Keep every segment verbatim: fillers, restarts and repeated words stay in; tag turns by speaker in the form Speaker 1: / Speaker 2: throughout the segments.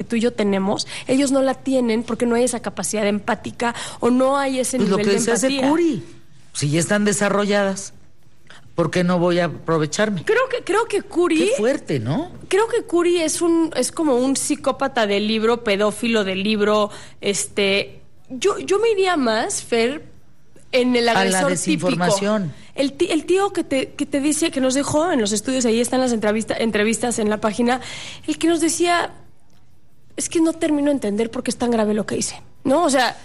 Speaker 1: tú y yo tenemos, ellos no la tienen porque no hay esa capacidad empática o no hay ese
Speaker 2: pues
Speaker 1: nivel de empatía.
Speaker 2: Lo que dice Curi, si ya están desarrolladas, ¿por qué no voy a aprovecharme?
Speaker 1: Creo que creo que Curi...
Speaker 2: Qué fuerte, ¿no?
Speaker 1: Creo que Curi es un es como un psicópata del libro, pedófilo del libro, este... Yo, yo me iría más, Fer, en el agresor
Speaker 2: a la desinformación.
Speaker 1: Típico. El, tí, el tío que te, que te dice, que nos dejó en los estudios, ahí están las entrevista, entrevistas en la página, el que nos decía, es que no termino de entender por qué es tan grave lo que hice, ¿no? O sea...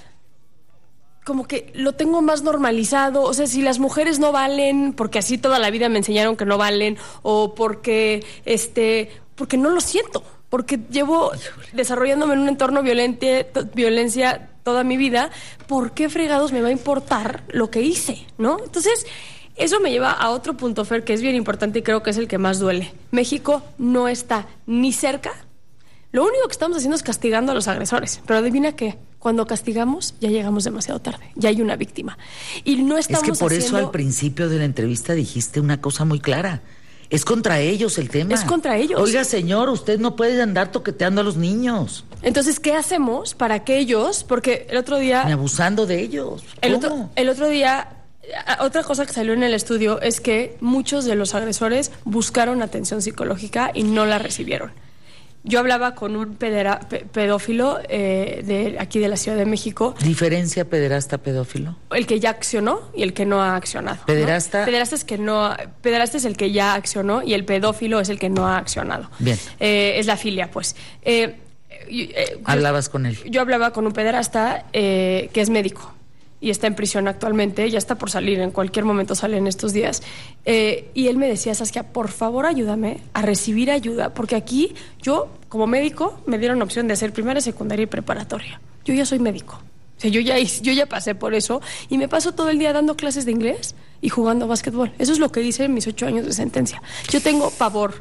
Speaker 1: como que lo tengo más normalizado, o sea, si las mujeres no valen, porque así toda la vida me enseñaron que no valen, o porque, este, porque no lo siento, porque llevo desarrollándome en un entorno violente, to, violencia toda mi vida, ¿por qué fregados me va a importar lo que hice, no? Entonces, eso me lleva a otro punto, Fer, que es bien importante y creo que es el que más duele. México no está ni cerca. Lo único que estamos haciendo es castigando a los agresores, pero adivina qué, cuando castigamos ya llegamos demasiado tarde, ya hay una víctima. Y no estamos
Speaker 2: Es que por
Speaker 1: haciendo...
Speaker 2: eso al principio de la entrevista dijiste una cosa muy clara, es contra ellos el tema.
Speaker 1: Es contra ellos.
Speaker 2: Oiga, señor, usted no puede andar toqueteando a los niños.
Speaker 1: Entonces, ¿qué hacemos para que ellos, porque el otro día...
Speaker 2: Ni abusando de ellos.
Speaker 1: El
Speaker 2: ¿Cómo?
Speaker 1: otro, el otro día... Otra cosa que salió en el estudio es que muchos de los agresores buscaron atención psicológica y no la recibieron. Yo hablaba con un pedera, pe, pedófilo eh, de aquí de la Ciudad de México.
Speaker 2: ¿Diferencia pederasta pedófilo?
Speaker 1: El que ya accionó y el que no ha accionado.
Speaker 2: ¿Pederasta?
Speaker 1: ¿no? Pederasta es que no, pederasta es el que ya accionó y el pedófilo es el que no ha accionado.
Speaker 2: Bien.
Speaker 1: Eh, es la filia, pues. Eh, eh,
Speaker 2: ¿Hablabas con él?
Speaker 1: Yo hablaba con un pederasta eh, que es médico y está en prisión actualmente, ya está por salir, en cualquier momento sale en estos días. Eh, y él me decía, Saskia, por favor ayúdame a recibir ayuda, porque aquí yo, como médico, me dieron opción de hacer primaria, secundaria y preparatoria. Yo ya soy médico. O sea, yo ya, yo ya pasé por eso y me paso todo el día dando clases de inglés y jugando básquetbol. Eso es lo que dice en mis ocho años de sentencia. Yo tengo pavor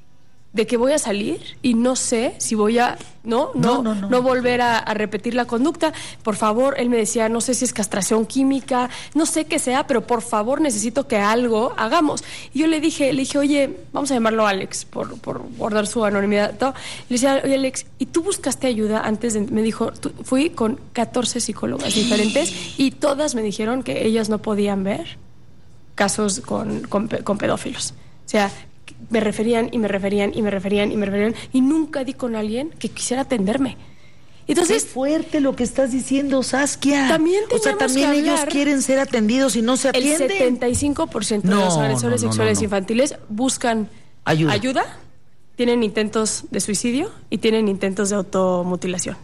Speaker 1: de que voy a salir y no sé si voy a no no no, no, no. no volver a, a repetir la conducta. Por favor, él me decía, no sé si es castración química, no sé qué sea, pero por favor necesito que algo hagamos. Y yo le dije, le dije, oye, vamos a llamarlo Alex por, por guardar su anonimidad. ¿no? Le decía, oye Alex, ¿y tú buscaste ayuda antes de...? Me dijo, fui con catorce psicólogas diferentes y todas me dijeron que ellas no podían ver casos con, con, con pedófilos. O sea, me referían y me referían y me referían y me referían y nunca di con alguien que quisiera atenderme. Entonces,
Speaker 2: qué fuerte lo que estás diciendo, Saskia.
Speaker 1: También
Speaker 2: o sea, también
Speaker 1: que
Speaker 2: ellos quieren ser atendidos y no se atienden.
Speaker 1: El setenta y cinco por ciento no, de los agresores no, no, sexuales no, no. infantiles buscan
Speaker 2: ayuda.
Speaker 1: ayuda, tienen intentos de suicidio y tienen intentos de automutilación.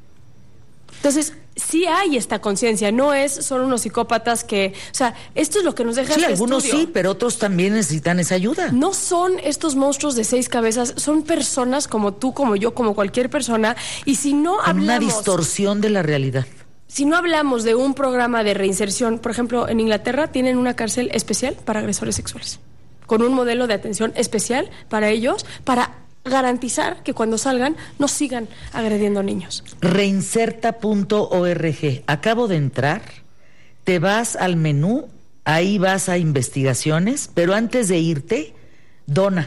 Speaker 1: Entonces, sí hay esta conciencia, no es solo unos psicópatas que... O sea, esto es lo que nos deja
Speaker 2: Sí,
Speaker 1: este
Speaker 2: algunos
Speaker 1: estudio.
Speaker 2: sí, pero otros también necesitan esa ayuda.
Speaker 1: No son estos monstruos de seis cabezas, son personas como tú, como yo, como cualquier persona, y si no
Speaker 2: Con
Speaker 1: hablamos...
Speaker 2: una distorsión de la realidad.
Speaker 1: Si no hablamos de un programa de reinserción, por ejemplo, en Inglaterra tienen una cárcel especial para agresores sexuales, con un modelo de atención especial para ellos, para garantizar que cuando salgan no sigan agrediendo niños.
Speaker 2: Reinserta punto org. Acabo de entrar, te vas al menú, ahí vas a investigaciones, pero antes de irte, dona.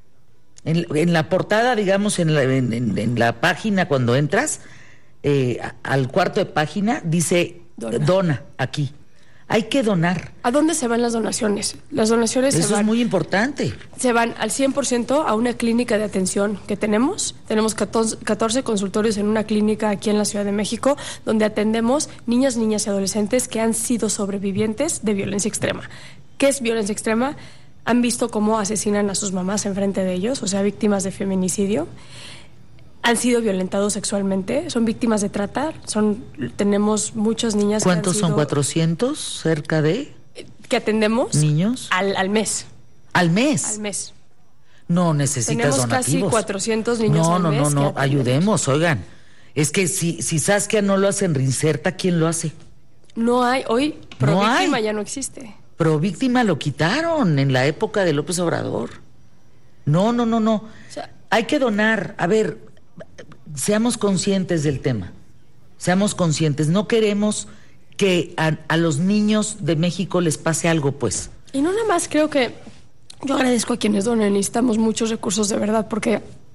Speaker 2: En, en la portada, digamos, en la, en, en, en la página cuando entras, eh, al cuarto de página, dice dona. dona, aquí. Hay que donar.
Speaker 1: ¿A dónde se van las donaciones? Las donaciones
Speaker 2: Eso
Speaker 1: se van,
Speaker 2: es muy importante.
Speaker 1: Se van al cien por ciento a una clínica de atención que tenemos. Tenemos catorce consultorios en una clínica aquí en la Ciudad de México, donde atendemos niñas, niñas y adolescentes que han sido sobrevivientes de violencia extrema. ¿Qué es violencia extrema? Han visto cómo asesinan a sus mamás enfrente de ellos, o sea, víctimas de feminicidio. Han sido violentados sexualmente, son víctimas de trata, son, tenemos muchas niñas que han
Speaker 2: ¿Cuántos
Speaker 1: sido,
Speaker 2: son? ¿cuatrocientos? ¿Cerca de?
Speaker 1: Que atendemos.
Speaker 2: ¿Niños?
Speaker 1: Al, al mes.
Speaker 2: ¿Al mes?
Speaker 1: Al mes.
Speaker 2: No, necesitas
Speaker 1: tenemos
Speaker 2: donativos.
Speaker 1: Tenemos casi cuatrocientos niños
Speaker 2: no,
Speaker 1: al
Speaker 2: no,
Speaker 1: mes.
Speaker 2: No, no, no, ayudemos, oigan. Es que si, si Saskia no lo hace en Reinserta, ¿quién lo hace?
Speaker 1: No hay, hoy
Speaker 2: no
Speaker 1: Províctima
Speaker 2: hay.
Speaker 1: ya no existe.
Speaker 2: Províctima lo quitaron en la época de López Obrador. No, no, no, no. O sea, hay que donar. A ver, seamos conscientes del tema. Seamos conscientes. No queremos que a, a los niños de México les pase algo, pues.
Speaker 1: Y no nada más creo que... Yo agradezco a quienes donen. Necesitamos muchos recursos de verdad porque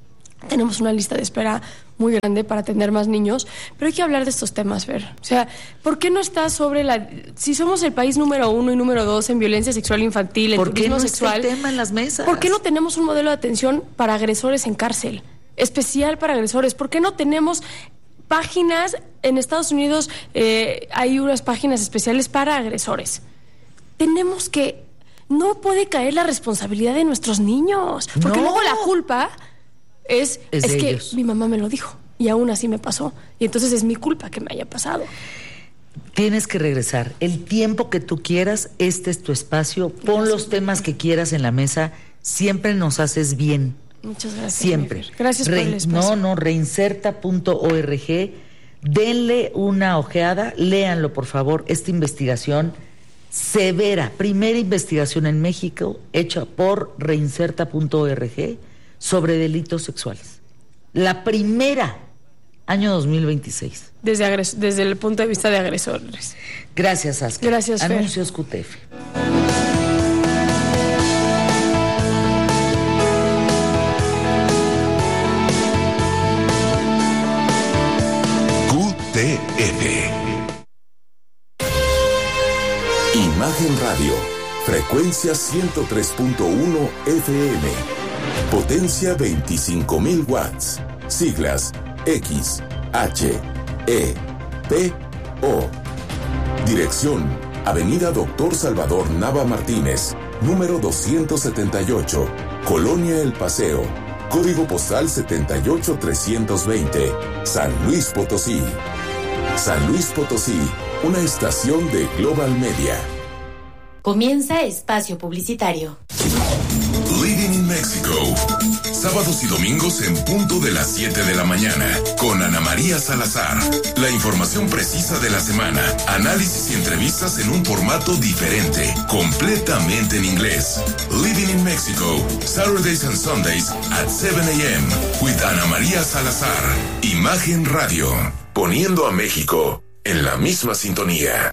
Speaker 1: Tenemos una lista de espera muy grande para atender más niños, pero hay que hablar de estos temas, Fer. O sea, ¿por qué no está sobre la... Si somos el país número uno y número dos en violencia sexual infantil, en
Speaker 2: ¿por qué
Speaker 1: turismo
Speaker 2: no
Speaker 1: sexual?
Speaker 2: está el tema en las mesas?
Speaker 1: ¿Por qué no tenemos un modelo de atención para agresores en cárcel? Especial para agresores. ¿Por qué no tenemos páginas? En Estados Unidos eh, hay unas páginas especiales para agresores. Tenemos que... No puede caer la responsabilidad de nuestros niños, porque
Speaker 2: No.
Speaker 1: luego la culpa... Es,
Speaker 2: Es
Speaker 1: es
Speaker 2: de
Speaker 1: que
Speaker 2: ellos.
Speaker 1: mi mamá me lo dijo y aún así me pasó. Y entonces es mi culpa que me haya pasado.
Speaker 2: Tienes que regresar. El tiempo que tú quieras, este es tu espacio. Pon
Speaker 1: Gracias.
Speaker 2: los temas que quieras en la mesa. Siempre nos haces bien.
Speaker 1: Muchas gracias.
Speaker 2: Siempre.
Speaker 1: Fer. Gracias por
Speaker 2: Re-
Speaker 1: el espacio.
Speaker 2: No, no, reinserta punto org. Denle una ojeada, léanlo por favor, esta investigación severa, primera investigación en México hecha por reinserta punto org sobre delitos sexuales. La primera, año dos mil veintiséis.
Speaker 1: Desde, agres- desde el punto de vista de agresores.
Speaker 2: Gracias, Aska.
Speaker 1: Gracias, Fer.
Speaker 2: Anuncios Q T F.
Speaker 3: Q T F. Imagen Radio, frecuencia ciento tres punto uno F M, potencia veinticinco mil watts, siglas X, H, E, P, O. Dirección, Avenida Doctor Salvador Nava Martínez, número doscientos setenta y ocho, Colonia El Paseo, código postal setenta y ocho trescientos veinte, San Luis Potosí. San Luis Potosí, una estación de Global Media.
Speaker 4: Comienza espacio publicitario.
Speaker 3: Living in Mexico. Sábados y domingos en punto de las siete de la mañana. Con Ana María Salazar. La información precisa de la semana. Análisis y entrevistas en un formato diferente. Completamente en inglés. Living in Mexico. Saturdays and Sundays at seven a.m. with Ana María Salazar. Imagen Radio. Poniendo a México en la misma sintonía.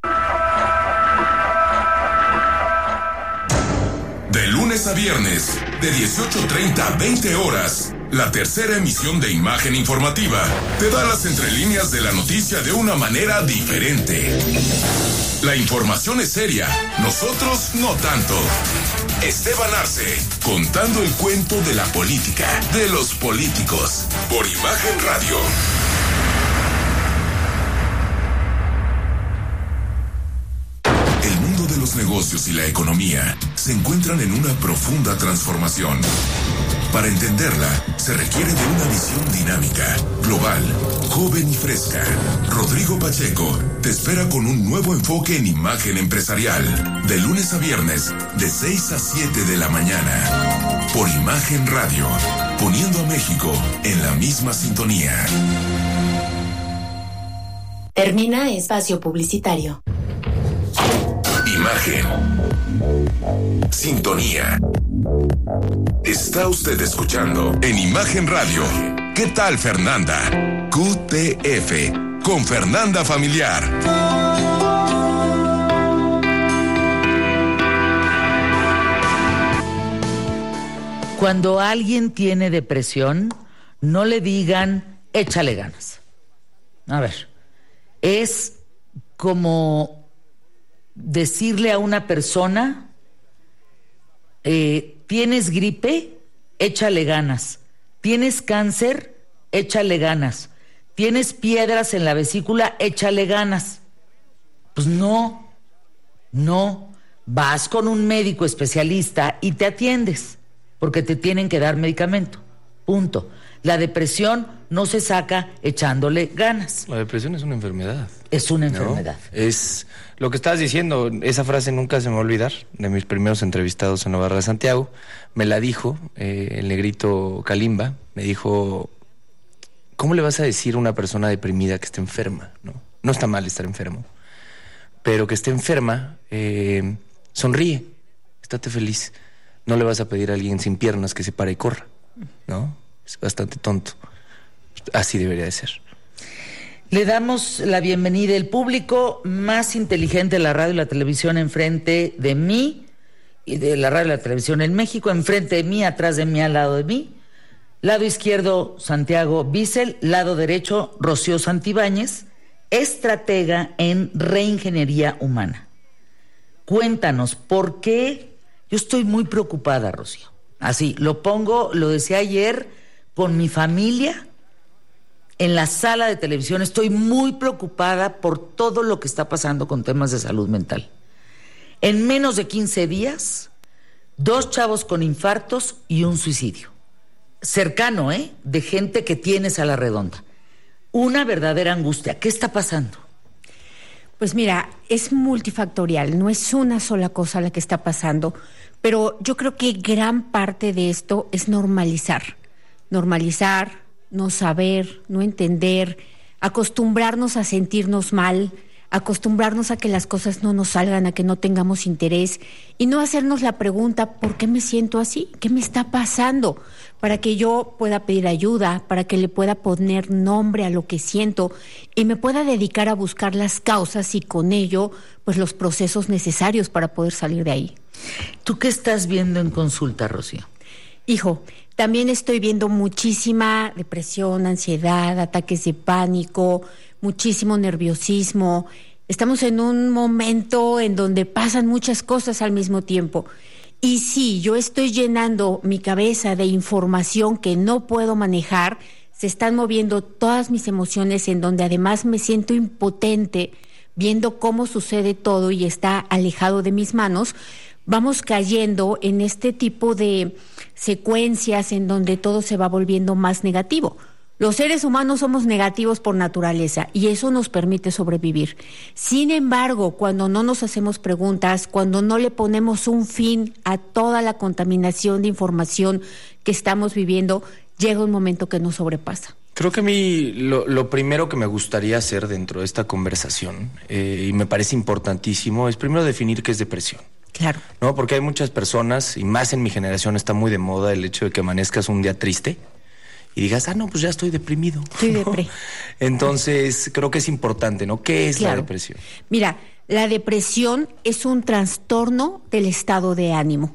Speaker 3: De lunes a viernes, de dieciocho treinta a veinte horas, la tercera emisión de Imagen Informativa te da las entrelíneas de la noticia de una manera diferente. La información es seria, nosotros no tanto. Esteban Arce, contando el cuento de la política, de los políticos, por Imagen Radio. El mundo de los negocios y la economía se encuentran en una profunda transformación. Para entenderla, se requiere de una visión dinámica, global, joven y fresca. Rodrigo Pacheco te espera con un nuevo enfoque en imagen empresarial, de lunes a viernes, de seis a siete de la mañana. Por Imagen Radio, poniendo a México en la misma sintonía.
Speaker 4: Termina espacio publicitario.
Speaker 3: Imagen. Sintonía. Está usted escuchando en Imagen Radio. ¿Qué tal, Fernanda? Q T F con Fernanda Familiar.
Speaker 2: Cuando alguien tiene depresión, no le digan échale ganas. A ver, es como decirle a una persona, eh, tienes gripe, échale ganas. Tienes cáncer, échale ganas. Tienes piedras en la vesícula, échale ganas. Pues no, no. Vas con un médico especialista y te atiendes, porque te tienen que dar medicamento. Punto. La depresión no se saca echándole ganas.
Speaker 5: La depresión es una enfermedad.
Speaker 2: Es una
Speaker 5: ¿no?
Speaker 2: enfermedad.
Speaker 5: Es lo que estabas diciendo, esa frase nunca se me va a olvidar, de mis primeros entrevistados en la Barra de Santiago. Me la dijo eh, el negrito Kalimba, me dijo, ¿cómo le vas a decir a una persona deprimida que esté enferma? No, no está mal estar enfermo, pero que esté enferma, eh, sonríe, estate feliz. No le vas a pedir a alguien sin piernas que se pare y corra, ¿no? Es bastante tonto. Así debería de ser.
Speaker 2: Le damos la bienvenida al público más inteligente de la radio y la televisión enfrente de mí, y de la radio y la televisión en México, enfrente de mí, atrás de mí, al lado de mí. Lado izquierdo, Santiago Bissell. Lado derecho, Rocío Santibáñez, estratega en reingeniería humana. Cuéntanos, ¿por qué? Yo estoy muy preocupada, Rocío. Así, lo pongo, lo decía ayer con mi familia en la sala de televisión. Estoy muy preocupada por todo lo que está pasando con temas de salud mental. En menos de quince días, dos chavos con infartos y un suicidio. Cercano, ¿eh? De gente que tienes a la redonda. Una verdadera angustia. ¿Qué está pasando?
Speaker 6: Pues mira, es multifactorial, no es una sola cosa la que está pasando, pero yo creo que gran parte de esto es normalizar. Normalizar, no saber, no entender, acostumbrarnos a sentirnos mal, acostumbrarnos a que las cosas no nos salgan, a que no tengamos interés y no hacernos la pregunta, ¿por qué me siento así? ¿Qué me está pasando? Para que yo pueda pedir ayuda, para que le pueda poner nombre a lo que siento y me pueda dedicar a buscar las causas y con ello, pues los procesos necesarios para poder salir de ahí.
Speaker 2: ¿Tú qué estás viendo en consulta, Rocío?
Speaker 6: Hijo, también estoy viendo muchísima depresión, ansiedad, ataques de pánico, muchísimo nerviosismo. Estamos en un momento en donde pasan muchas cosas al mismo tiempo. Y sí, yo estoy llenando mi cabeza de información que no puedo manejar. Se están moviendo todas mis emociones, en donde además me siento impotente viendo cómo sucede todo y está alejado de mis manos. Vamos cayendo en este tipo de secuencias en donde todo se va volviendo más negativo. Los seres humanos somos negativos por naturaleza y eso nos permite sobrevivir. Sin embargo, cuando no nos hacemos preguntas, cuando no le ponemos un fin a toda la contaminación de información que estamos viviendo, llega un momento que nos sobrepasa.
Speaker 5: Creo que a mí lo, lo primero que me gustaría hacer dentro de esta conversación, eh, y me parece importantísimo, es primero definir qué es depresión.
Speaker 6: Claro.
Speaker 5: No, porque hay muchas personas, y más en mi generación está muy de moda el hecho de que amanezcas un día triste y digas, ah, no, pues ya estoy deprimido.
Speaker 6: Estoy
Speaker 5: ¿no?
Speaker 6: depre.
Speaker 5: Entonces, creo que es importante, ¿no? ¿Qué es
Speaker 6: Claro.
Speaker 5: la depresión?
Speaker 6: Mira, la depresión es un trastorno del estado de ánimo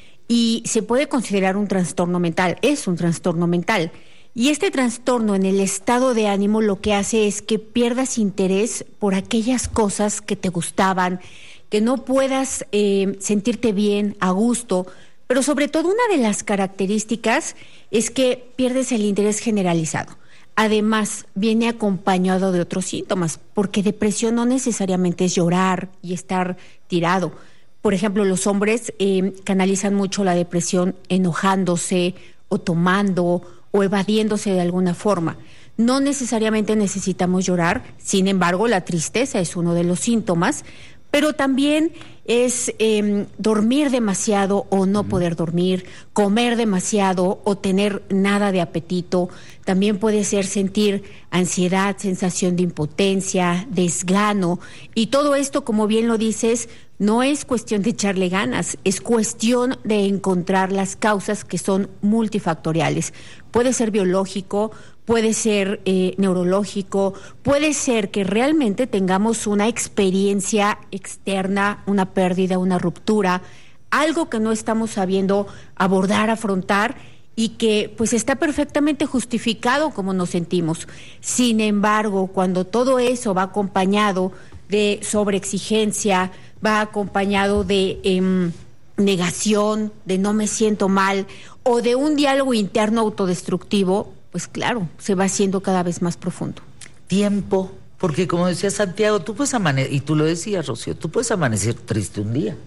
Speaker 6: y se puede considerar un trastorno mental, es un trastorno mental. Y este trastorno en el estado de ánimo lo que hace es que pierdas interés por aquellas cosas que te gustaban, que no puedas eh, sentirte bien, a gusto, pero sobre todo una de las características es que pierdes el interés generalizado. Además, viene acompañado de otros síntomas, porque depresión no necesariamente es llorar y estar tirado. Por ejemplo, los hombres eh, canalizan mucho la depresión enojándose o tomando o evadiéndose de alguna forma. No necesariamente necesitamos llorar, sin embargo, la tristeza es uno de los síntomas, pero también es eh, dormir demasiado o no poder dormir, comer demasiado o tener nada de apetito. También puede ser sentir ansiedad, sensación de impotencia, desgano. Y todo esto, como bien lo dices, no es cuestión de echarle ganas, es cuestión de encontrar las causas que son multifactoriales. Puede ser biológico, puede ser eh, neurológico, puede ser que realmente tengamos una experiencia externa, una pérdida, una ruptura, algo que no estamos sabiendo abordar, afrontar y que pues está perfectamente justificado como nos sentimos. Sin embargo, cuando todo eso va acompañado de sobreexigencia, va acompañado de eh, negación, de no me siento mal o de un diálogo interno autodestructivo, pues claro, se va haciendo cada vez más profundo.
Speaker 2: Tiempo, porque como decía Santiago, tú puedes amanecer, y tú lo decías, Rocío, tú puedes amanecer triste un día,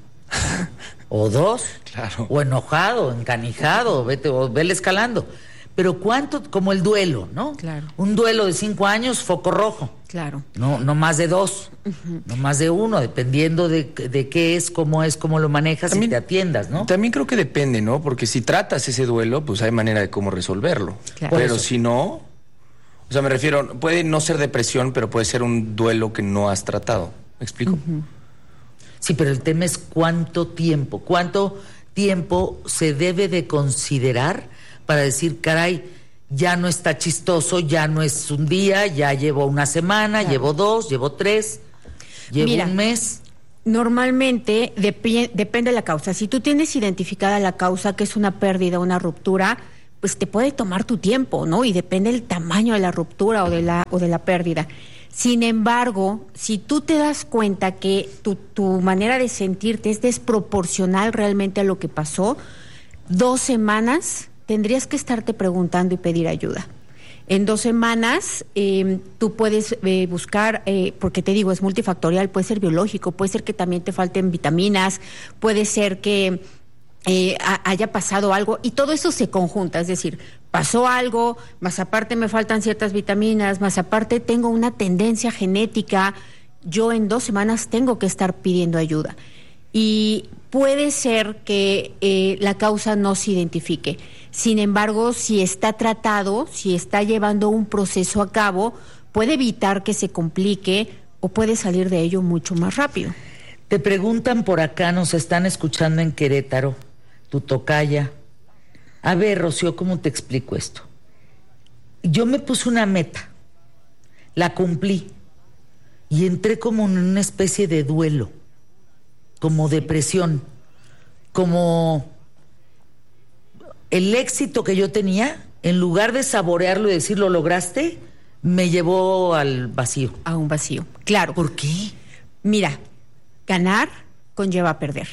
Speaker 2: o dos,
Speaker 5: Claro.
Speaker 2: o enojado, encanijado, vete, o vele escalando. Pero cuánto, como el duelo, ¿no?
Speaker 6: Claro.
Speaker 2: Un duelo de cinco años, foco rojo.
Speaker 6: Claro.
Speaker 2: No, no más de dos, uh-huh. no más de uno, dependiendo de, de qué es, cómo es, cómo lo manejas
Speaker 5: También-
Speaker 2: y te atiendas, ¿no?
Speaker 5: También creo que depende, ¿no? Porque si tratas ese duelo, pues hay manera de cómo resolverlo.
Speaker 6: Claro.
Speaker 5: Pero
Speaker 2: Por eso.
Speaker 5: si no, o sea, me refiero, puede no ser depresión, pero puede ser un duelo que no has tratado. ¿Me explico?
Speaker 6: Uh-huh.
Speaker 2: Sí, pero el tema es cuánto tiempo, cuánto tiempo se debe de considerar para decir, caray, ya no está chistoso, ya no es un día, ya llevo una semana,
Speaker 6: Claro.
Speaker 2: llevo dos, llevo tres, llevo
Speaker 6: Mira,
Speaker 2: un mes.
Speaker 6: Normalmente depi- depende de la causa. Si tú tienes identificada la causa, que es una pérdida, una ruptura, pues te puede tomar tu tiempo, ¿no? Y depende del tamaño de la ruptura o de la, o de la pérdida. Sin embargo, si tú te das cuenta que tu, tu manera de sentirte es desproporcional realmente a lo que pasó, dos semanas tendrías que estarte preguntando y pedir ayuda. En dos semanas eh, tú puedes eh, buscar, eh, porque te digo, es multifactorial, puede ser biológico, puede ser que también te falten vitaminas, puede ser que eh, a, haya pasado algo, y todo eso se conjunta, es decir, pasó algo, más aparte me faltan ciertas vitaminas, más aparte tengo una tendencia genética, yo en dos semanas tengo que estar pidiendo ayuda. Y puede ser que eh, la causa no se identifique. Sin embargo, si está tratado, si está llevando un proceso a cabo, puede evitar que se complique o puede salir de ello mucho más rápido.
Speaker 2: Te preguntan por acá, nos están escuchando en Querétaro, tu tocaya. A ver, Rocío, ¿cómo te explico esto? Yo me puse una meta, la cumplí y entré como en una especie de duelo, como depresión, como el éxito que yo tenía, en lugar de saborearlo y decir lo lograste, me llevó al vacío.
Speaker 6: A un vacío, claro.
Speaker 2: ¿Por qué?
Speaker 6: Mira, ganar conlleva perder.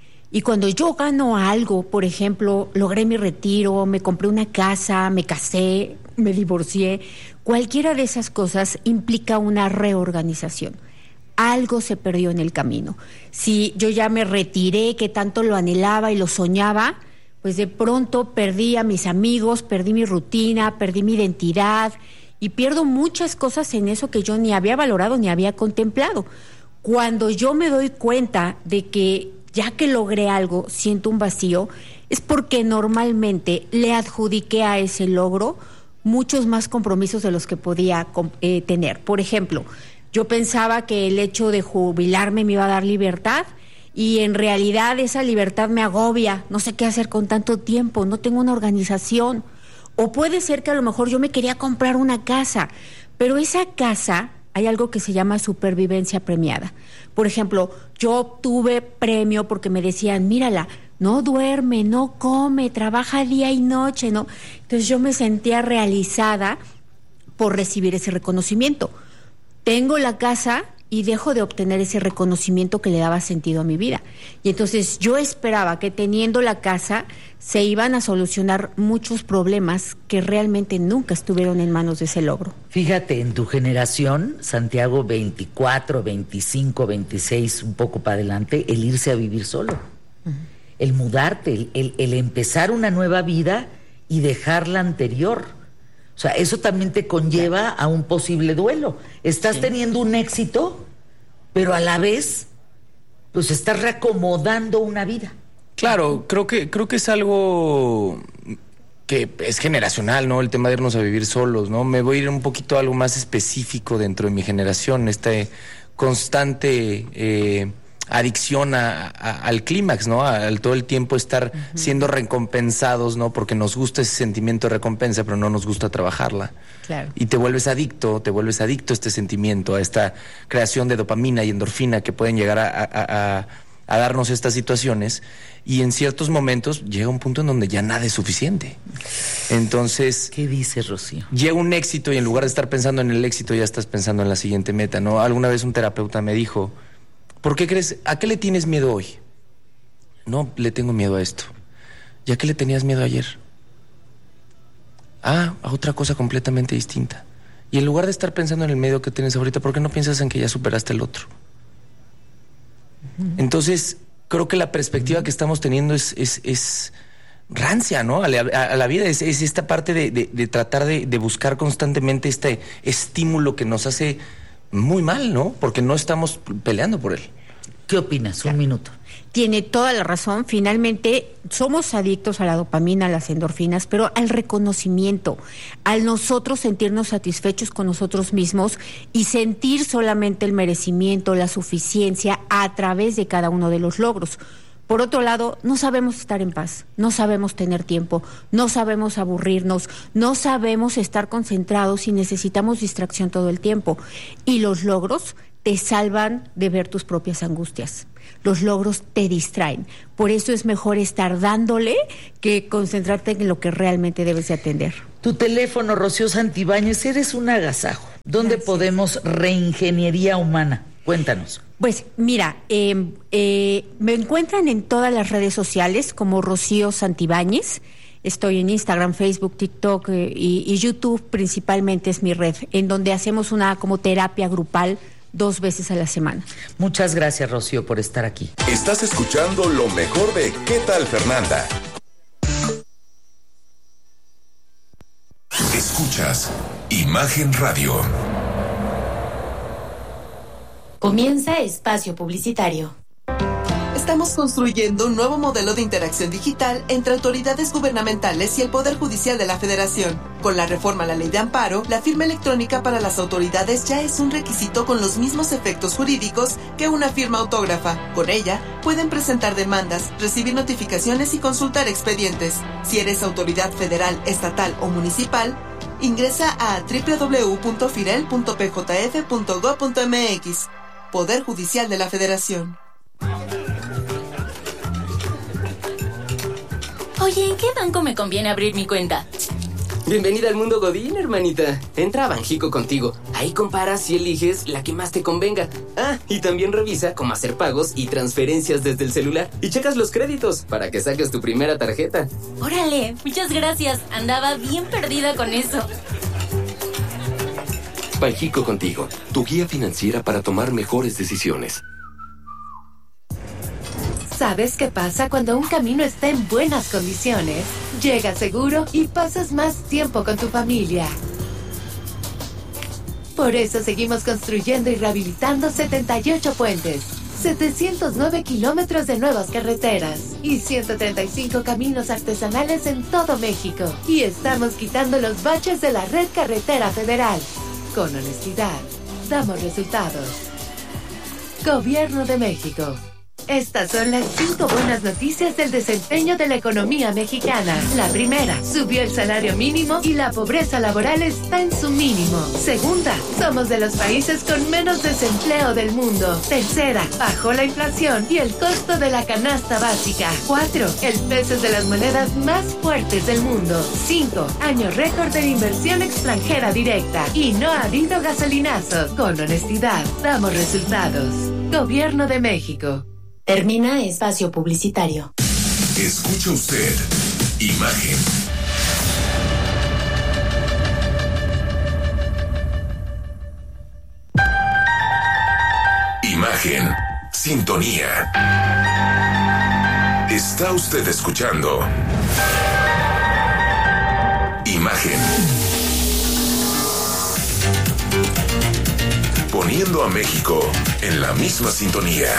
Speaker 6: Y cuando yo gano algo, por ejemplo, logré mi retiro, me compré una casa, me casé, me divorcié, cualquiera de esas cosas implica una reorganización. Algo se perdió en el camino. Si yo ya me retiré, que tanto lo anhelaba y lo soñaba, pues de pronto perdí a mis amigos, perdí mi rutina, perdí mi identidad y pierdo muchas cosas en eso que yo ni había valorado ni había contemplado. Cuando yo me doy cuenta de que ya que logré algo, siento un vacío, es porque normalmente le adjudiqué a ese logro muchos más compromisos de los que podía eh, tener. Por ejemplo, yo pensaba que el hecho de jubilarme me iba a dar libertad y en realidad esa libertad me agobia, no sé qué hacer con tanto tiempo, no tengo una organización. O puede ser que a lo mejor yo me quería comprar una casa, pero esa casa hay algo que se llama supervivencia premiada. Por ejemplo, yo obtuve premio porque me decían, mírala, no duerme, no come, trabaja día y noche, ¿no? Entonces yo me sentía realizada por recibir ese reconocimiento. Tengo la casa y dejo de obtener ese reconocimiento que le daba sentido a mi vida. Y entonces yo esperaba que teniendo la casa se iban a solucionar muchos problemas que realmente nunca estuvieron en manos de ese logro.
Speaker 2: Fíjate, en tu generación, Santiago, veinticuatro, veinticinco, veintiséis, un poco para adelante, el irse a vivir solo, uh-huh. el mudarte, el, el, el empezar una nueva vida y dejar la anterior. O sea, eso también te conlleva a un posible duelo. Estás sí. teniendo un éxito, pero a la vez, pues estás reacomodando una vida.
Speaker 5: Claro, creo que, creo que es algo que es generacional, ¿no? El tema de irnos a vivir solos, ¿no? Me voy a ir un poquito a algo más específico dentro de mi generación, este constante eh, adicción a, a, al clímax, ¿no? Al todo el tiempo estar uh-huh. siendo recompensados, ¿no? Porque nos gusta ese sentimiento de recompensa, pero no nos gusta trabajarla.
Speaker 6: Claro.
Speaker 5: Y te vuelves adicto, te vuelves adicto a este sentimiento, a esta creación de dopamina y endorfina que pueden llegar a, a, a, a darnos estas situaciones. Y en ciertos momentos llega un punto en donde ya nada es suficiente. Entonces...
Speaker 2: ¿Qué dices, Rocío?
Speaker 5: Llega un éxito y en lugar de estar pensando en el éxito ya estás pensando en la siguiente meta, ¿no? Alguna vez un terapeuta me dijo... ¿Por qué crees? ¿A qué le tienes miedo hoy? No, le tengo miedo a esto. ¿Y a qué le tenías miedo ayer? Ah, a otra cosa completamente distinta. Y en lugar de estar pensando en el miedo que tienes ahorita, ¿por qué no piensas en que ya superaste el otro? Uh-huh. Entonces, creo que la perspectiva uh-huh. que estamos teniendo es, es, es rancia, ¿no? A la, a la vida es, es esta parte de, de, de tratar de, de buscar constantemente este estímulo que nos hace... muy mal, ¿no? Porque no estamos peleando por él.
Speaker 2: ¿Qué opinas? Un minuto.
Speaker 6: Tiene toda la razón. Finalmente, somos adictos a la dopamina, a las endorfinas, pero al reconocimiento, al nosotros sentirnos satisfechos con nosotros mismos y sentir solamente el merecimiento, la suficiencia a través de cada uno de los logros. Por otro lado, no sabemos estar en paz, no sabemos tener tiempo, no sabemos aburrirnos, no sabemos estar concentrados y necesitamos distracción todo el tiempo. Y los logros te salvan de ver tus propias angustias. Los logros te distraen. Por eso es mejor estar dándole que concentrarte en lo que realmente debes de atender.
Speaker 2: Tu teléfono, Rocío Santibáñez, eres un agasajo. ¿Dónde
Speaker 6: Gracias.
Speaker 2: podemos reingeniería humana? Cuéntanos.
Speaker 6: Pues mira, eh, eh, me encuentran en todas las redes sociales como Rocío Santibáñez. Estoy en Instagram, Facebook, TikTok eh, y, y YouTube principalmente es mi red, en donde hacemos una como terapia grupal dos veces a la semana.
Speaker 2: Muchas gracias, Rocío, por estar aquí.
Speaker 3: Estás escuchando lo mejor de ¿Qué tal, Fernanda? Escuchas Imagen Radio.
Speaker 4: Comienza Espacio Publicitario.
Speaker 7: Estamos construyendo un nuevo modelo de interacción digital entre autoridades gubernamentales y el Poder Judicial de la Federación. Con la reforma a la Ley de Amparo, la firma electrónica para las autoridades ya es un requisito con los mismos efectos jurídicos que una firma autógrafa. Con ella, pueden presentar demandas, recibir notificaciones y consultar expedientes. Si eres autoridad federal, estatal o municipal, ingresa a doble u doble u doble u punto firel punto p j f punto gob punto m x. Poder Judicial de la Federación.
Speaker 8: Oye, ¿en qué banco me conviene abrir mi cuenta?
Speaker 9: Bienvenida al mundo Godín, hermanita. Entra a Banjico contigo. Ahí comparas y eliges la que más te convenga. Ah, y también revisa cómo hacer pagos y transferencias desde el celular. Y checas los créditos para que saques tu primera tarjeta.
Speaker 8: Órale, muchas gracias. Andaba bien perdida con eso.
Speaker 10: Banjico contigo, tu guía financiera para tomar mejores decisiones.
Speaker 11: ¿Sabes qué pasa cuando un camino está en buenas condiciones? Llegas seguro y pasas más tiempo con tu familia. Por eso seguimos construyendo y rehabilitando setenta y ocho puentes, setecientos nueve kilómetros de nuevas carreteras y ciento treinta y cinco caminos artesanales en todo México. Y estamos quitando los baches de la red carretera federal. Con honestidad, damos resultados. Gobierno de México. Estas son las cinco buenas noticias del desempeño de la economía mexicana. La primera, subió el salario mínimo y la pobreza laboral está en su mínimo. Segunda, somos de los países con menos desempleo del mundo. Tercera, bajó la inflación y el costo de la canasta básica. Cuatro, el peso es de las monedas más fuertes del mundo. Cinco, año récord de inversión extranjera directa. Y no ha habido gasolinazo. Con honestidad, damos resultados. Gobierno de México.
Speaker 4: Termina Espacio Publicitario.
Speaker 3: Escucha usted Imagen. Imagen. Sintonía. Está usted escuchando Imagen. Poniendo a México en la misma sintonía.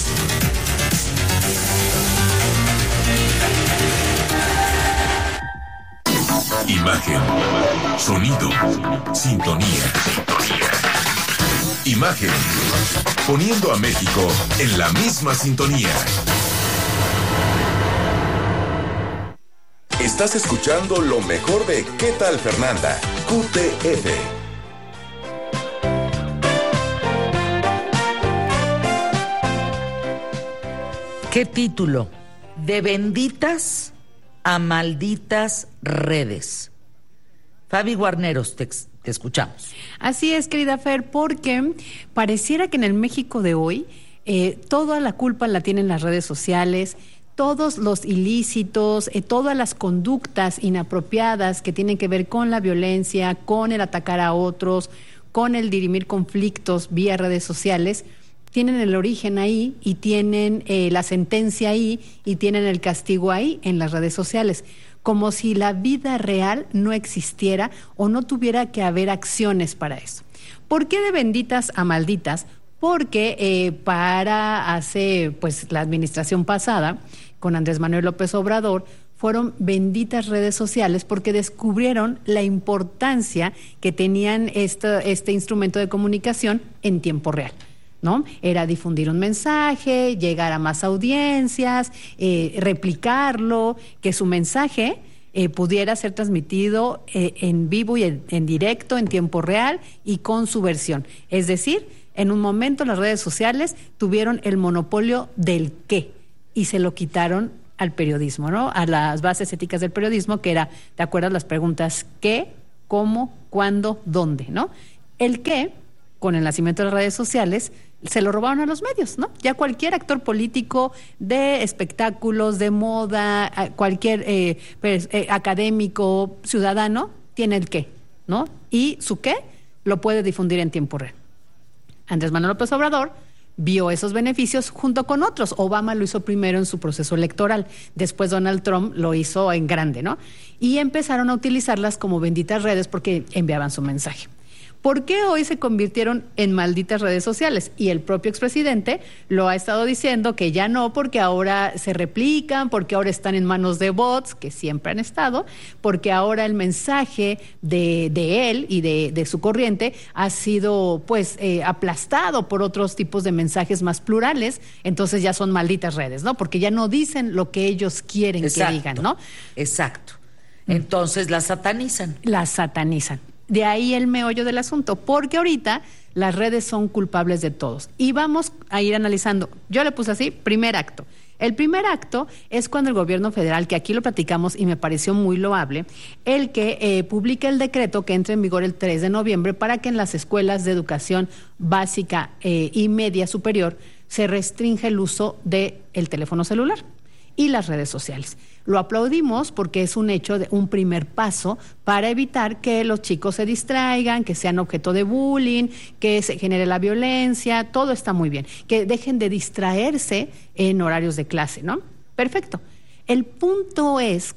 Speaker 3: Imagen, sonido, sintonía, sintonía. Imagen, poniendo a México en la misma sintonía. Estás escuchando lo mejor de ¿Qué tal, Fernanda? Q T F.
Speaker 2: ¿Qué título? De benditas a malditas redes. Fabi Guarneros, te, te escuchamos.
Speaker 12: Así es, querida Fer, porque pareciera que en el México de hoy eh, toda la culpa la tienen las redes sociales, todos los ilícitos, eh, todas las conductas inapropiadas que tienen que ver con la violencia, con el atacar a otros, con el dirimir conflictos vía redes sociales, tienen el origen ahí y tienen eh, la sentencia ahí y tienen el castigo ahí en las redes sociales, como si la vida real no existiera o no tuviera que haber acciones para eso. ¿Por qué de benditas a malditas? Porque eh, para hace pues la administración pasada, con Andrés Manuel López Obrador, fueron benditas redes sociales porque descubrieron la importancia que tenían este, este instrumento de comunicación en tiempo real, ¿no? Era difundir un mensaje, llegar a más audiencias, eh, replicarlo, que su mensaje eh, pudiera ser transmitido eh, en vivo y en, en directo, en tiempo real y con su versión. Es decir, en un momento las redes sociales tuvieron el monopolio del qué y se lo quitaron al periodismo, ¿no? A las bases éticas del periodismo, que era, ¿te acuerdas? Las preguntas qué, cómo, cuándo, dónde, ¿no? El qué, con el nacimiento de las redes sociales, se lo robaron a los medios, ¿no? Ya cualquier actor político de espectáculos, de moda, cualquier eh, pues, eh, académico, ciudadano, tiene el qué, ¿no? Y su qué lo puede difundir en tiempo real. Andrés Manuel López Obrador vio esos beneficios junto con otros. Obama lo hizo primero en su proceso electoral, después Donald Trump lo hizo en grande, ¿no? Y empezaron a utilizarlas como benditas redes porque enviaban su mensaje. ¿Por qué hoy se convirtieron en malditas redes sociales? Y el propio expresidente lo ha estado diciendo que ya no, porque ahora se replican, porque ahora están en manos de bots, que siempre han estado, porque ahora el mensaje de, de él y de, de su corriente ha sido pues eh, aplastado por otros tipos de mensajes más plurales, entonces ya son malditas redes, ¿no? Porque ya no dicen lo que ellos quieren Exacto. que digan, ¿no?
Speaker 2: Exacto. Entonces las satanizan.
Speaker 12: Las satanizan. De ahí el meollo del asunto, porque ahorita las redes son culpables de todos. Y vamos a ir analizando. Yo le puse así, primer acto. El primer acto es cuando el gobierno federal, que aquí lo platicamos y me pareció muy loable, el que eh, publica el decreto que entra en vigor el tres de noviembre para que en las escuelas de educación básica eh, y media superior se restringe el uso del teléfono celular y las redes sociales. Lo aplaudimos porque es un hecho, de un primer paso para evitar que los chicos se distraigan, que sean objeto de bullying, que se genere la violencia, todo está muy bien. Que dejen de distraerse en horarios de clase, ¿no? Perfecto. El punto es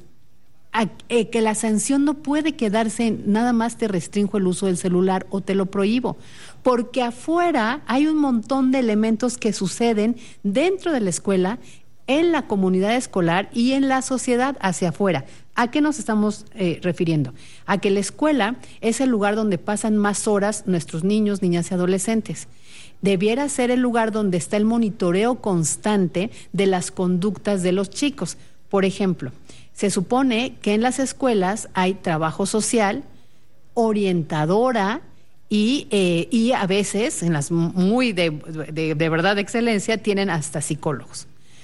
Speaker 12: a, eh, que la sanción no puede quedarse en nada más te restringo el uso del celular o te lo prohíbo, porque afuera hay un montón de elementos que suceden dentro de la escuela, en la comunidad escolar y en la sociedad hacia afuera. ¿A qué nos estamos eh, refiriendo? A que la escuela es el lugar donde pasan más horas nuestros niños, niñas y adolescentes. Debiera ser el lugar donde está el monitoreo constante de las conductas de los chicos. Por ejemplo, se supone que en las escuelas hay trabajo social, orientadora, Y, eh, y a veces, en las muy de, de, de verdad de excelencia, tienen hasta psicólogos.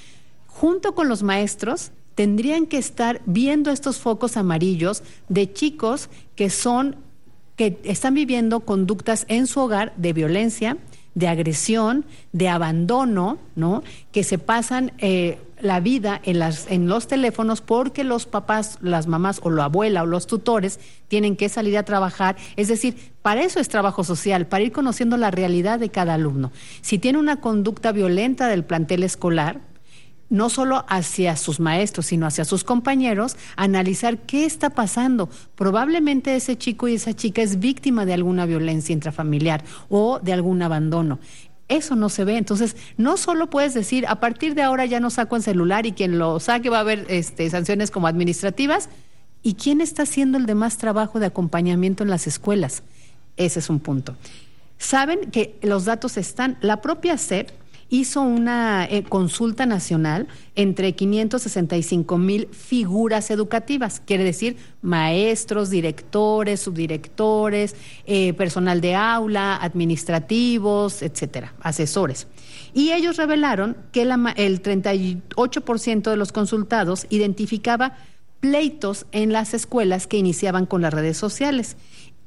Speaker 12: Junto con los maestros, tendrían que estar viendo estos focos amarillos de chicos que son, que están viviendo conductas en su hogar de violencia, de agresión, de abandono, ¿no? Que se pasan eh, la vida en, las, en los teléfonos porque los papás, las mamás o la abuela o los tutores tienen que salir a trabajar. Es decir, para eso es trabajo social, para ir conociendo la realidad de cada alumno. Si tiene una conducta violenta del plantel escolar, no solo hacia sus maestros, sino hacia sus compañeros, analizar qué está pasando. Probablemente ese chico y esa chica es víctima de alguna violencia intrafamiliar o de algún abandono. Eso no se ve. Entonces, no solo puedes decir, a partir de ahora ya no saco el celular y quien lo saque va a haber este, sanciones como administrativas. ¿Y quién está haciendo el demás trabajo de acompañamiento en las escuelas? Ese es un punto. Saben que los datos están, la propia S E P hizo una eh, consulta nacional entre quinientos sesenta y cinco mil figuras educativas, quiere decir maestros, directores, subdirectores, eh, personal de aula, administrativos, etcétera, asesores. Y ellos revelaron que la, el treinta y ocho por ciento de los consultados identificaba pleitos en las escuelas que iniciaban con las redes sociales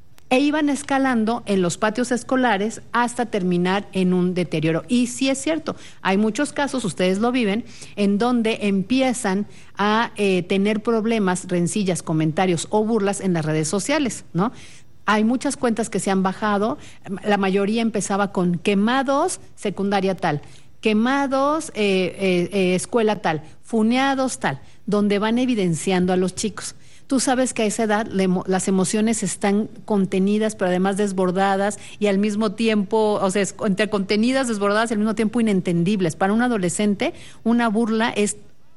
Speaker 12: e iban escalando en los patios escolares hasta terminar en un deterioro. Y sí es cierto, hay muchos casos, ustedes lo viven, en donde empiezan a eh, tener problemas, rencillas, comentarios o burlas en las redes sociales, ¿no? Hay muchas cuentas que se han bajado, la mayoría empezaba con quemados, secundaria tal, quemados, eh, eh, eh, escuela tal, funeados tal, donde van evidenciando a los chicos. Tú sabes que a esa edad le, las emociones están contenidas, pero además desbordadas y al mismo tiempo, o sea, entre contenidas, desbordadas y al mismo tiempo inentendibles. Para un adolescente, una burla es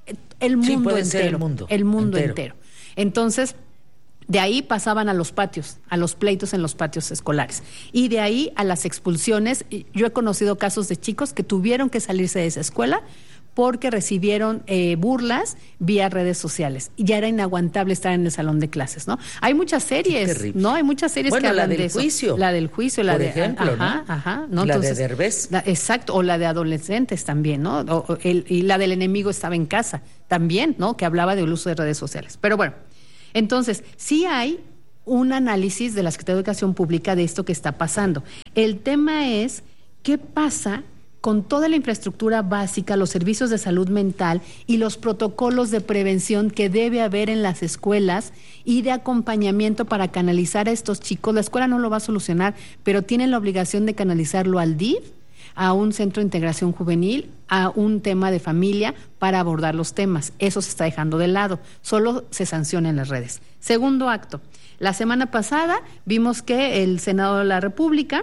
Speaker 12: el mundo
Speaker 2: sí, puede
Speaker 12: entero.
Speaker 2: Ser el mundo,
Speaker 12: el mundo entero.
Speaker 2: entero.
Speaker 12: Entonces, de ahí pasaban a los patios, a los pleitos en los patios escolares. Y de ahí a las expulsiones. Yo he conocido casos de chicos que tuvieron que salirse de esa escuela porque recibieron eh, burlas vía redes sociales. Y ya era inaguantable estar en el salón de clases, ¿no? Hay muchas series, ¿no? Hay muchas series
Speaker 2: bueno,
Speaker 12: que hablan
Speaker 2: la del
Speaker 12: de eso.
Speaker 2: Juicio.
Speaker 12: La del juicio, la
Speaker 2: por
Speaker 12: de
Speaker 2: ejemplo,
Speaker 12: ajá,
Speaker 2: ¿no?
Speaker 12: Ajá, ¿no?
Speaker 2: La
Speaker 12: Entonces,
Speaker 2: de Derbez.
Speaker 12: La, exacto, o la de adolescentes también, ¿no? O, o el, y la del enemigo estaba en casa también, ¿no? Que hablaba del uso de redes sociales. Pero bueno, entonces, sí hay un análisis de la Secretaría de Educación Pública de esto que está pasando. El tema es, ¿qué pasa con toda la infraestructura básica, los servicios de salud mental y los protocolos de prevención que debe haber en las escuelas y de acompañamiento para canalizar a estos chicos? La escuela no lo va a solucionar, pero tienen la obligación de canalizarlo al D I F, a un centro de integración juvenil, a un tema de familia para abordar los temas. Eso se está dejando de lado, solo se sanciona en las redes. Segundo acto, la semana pasada vimos que el Senado de la República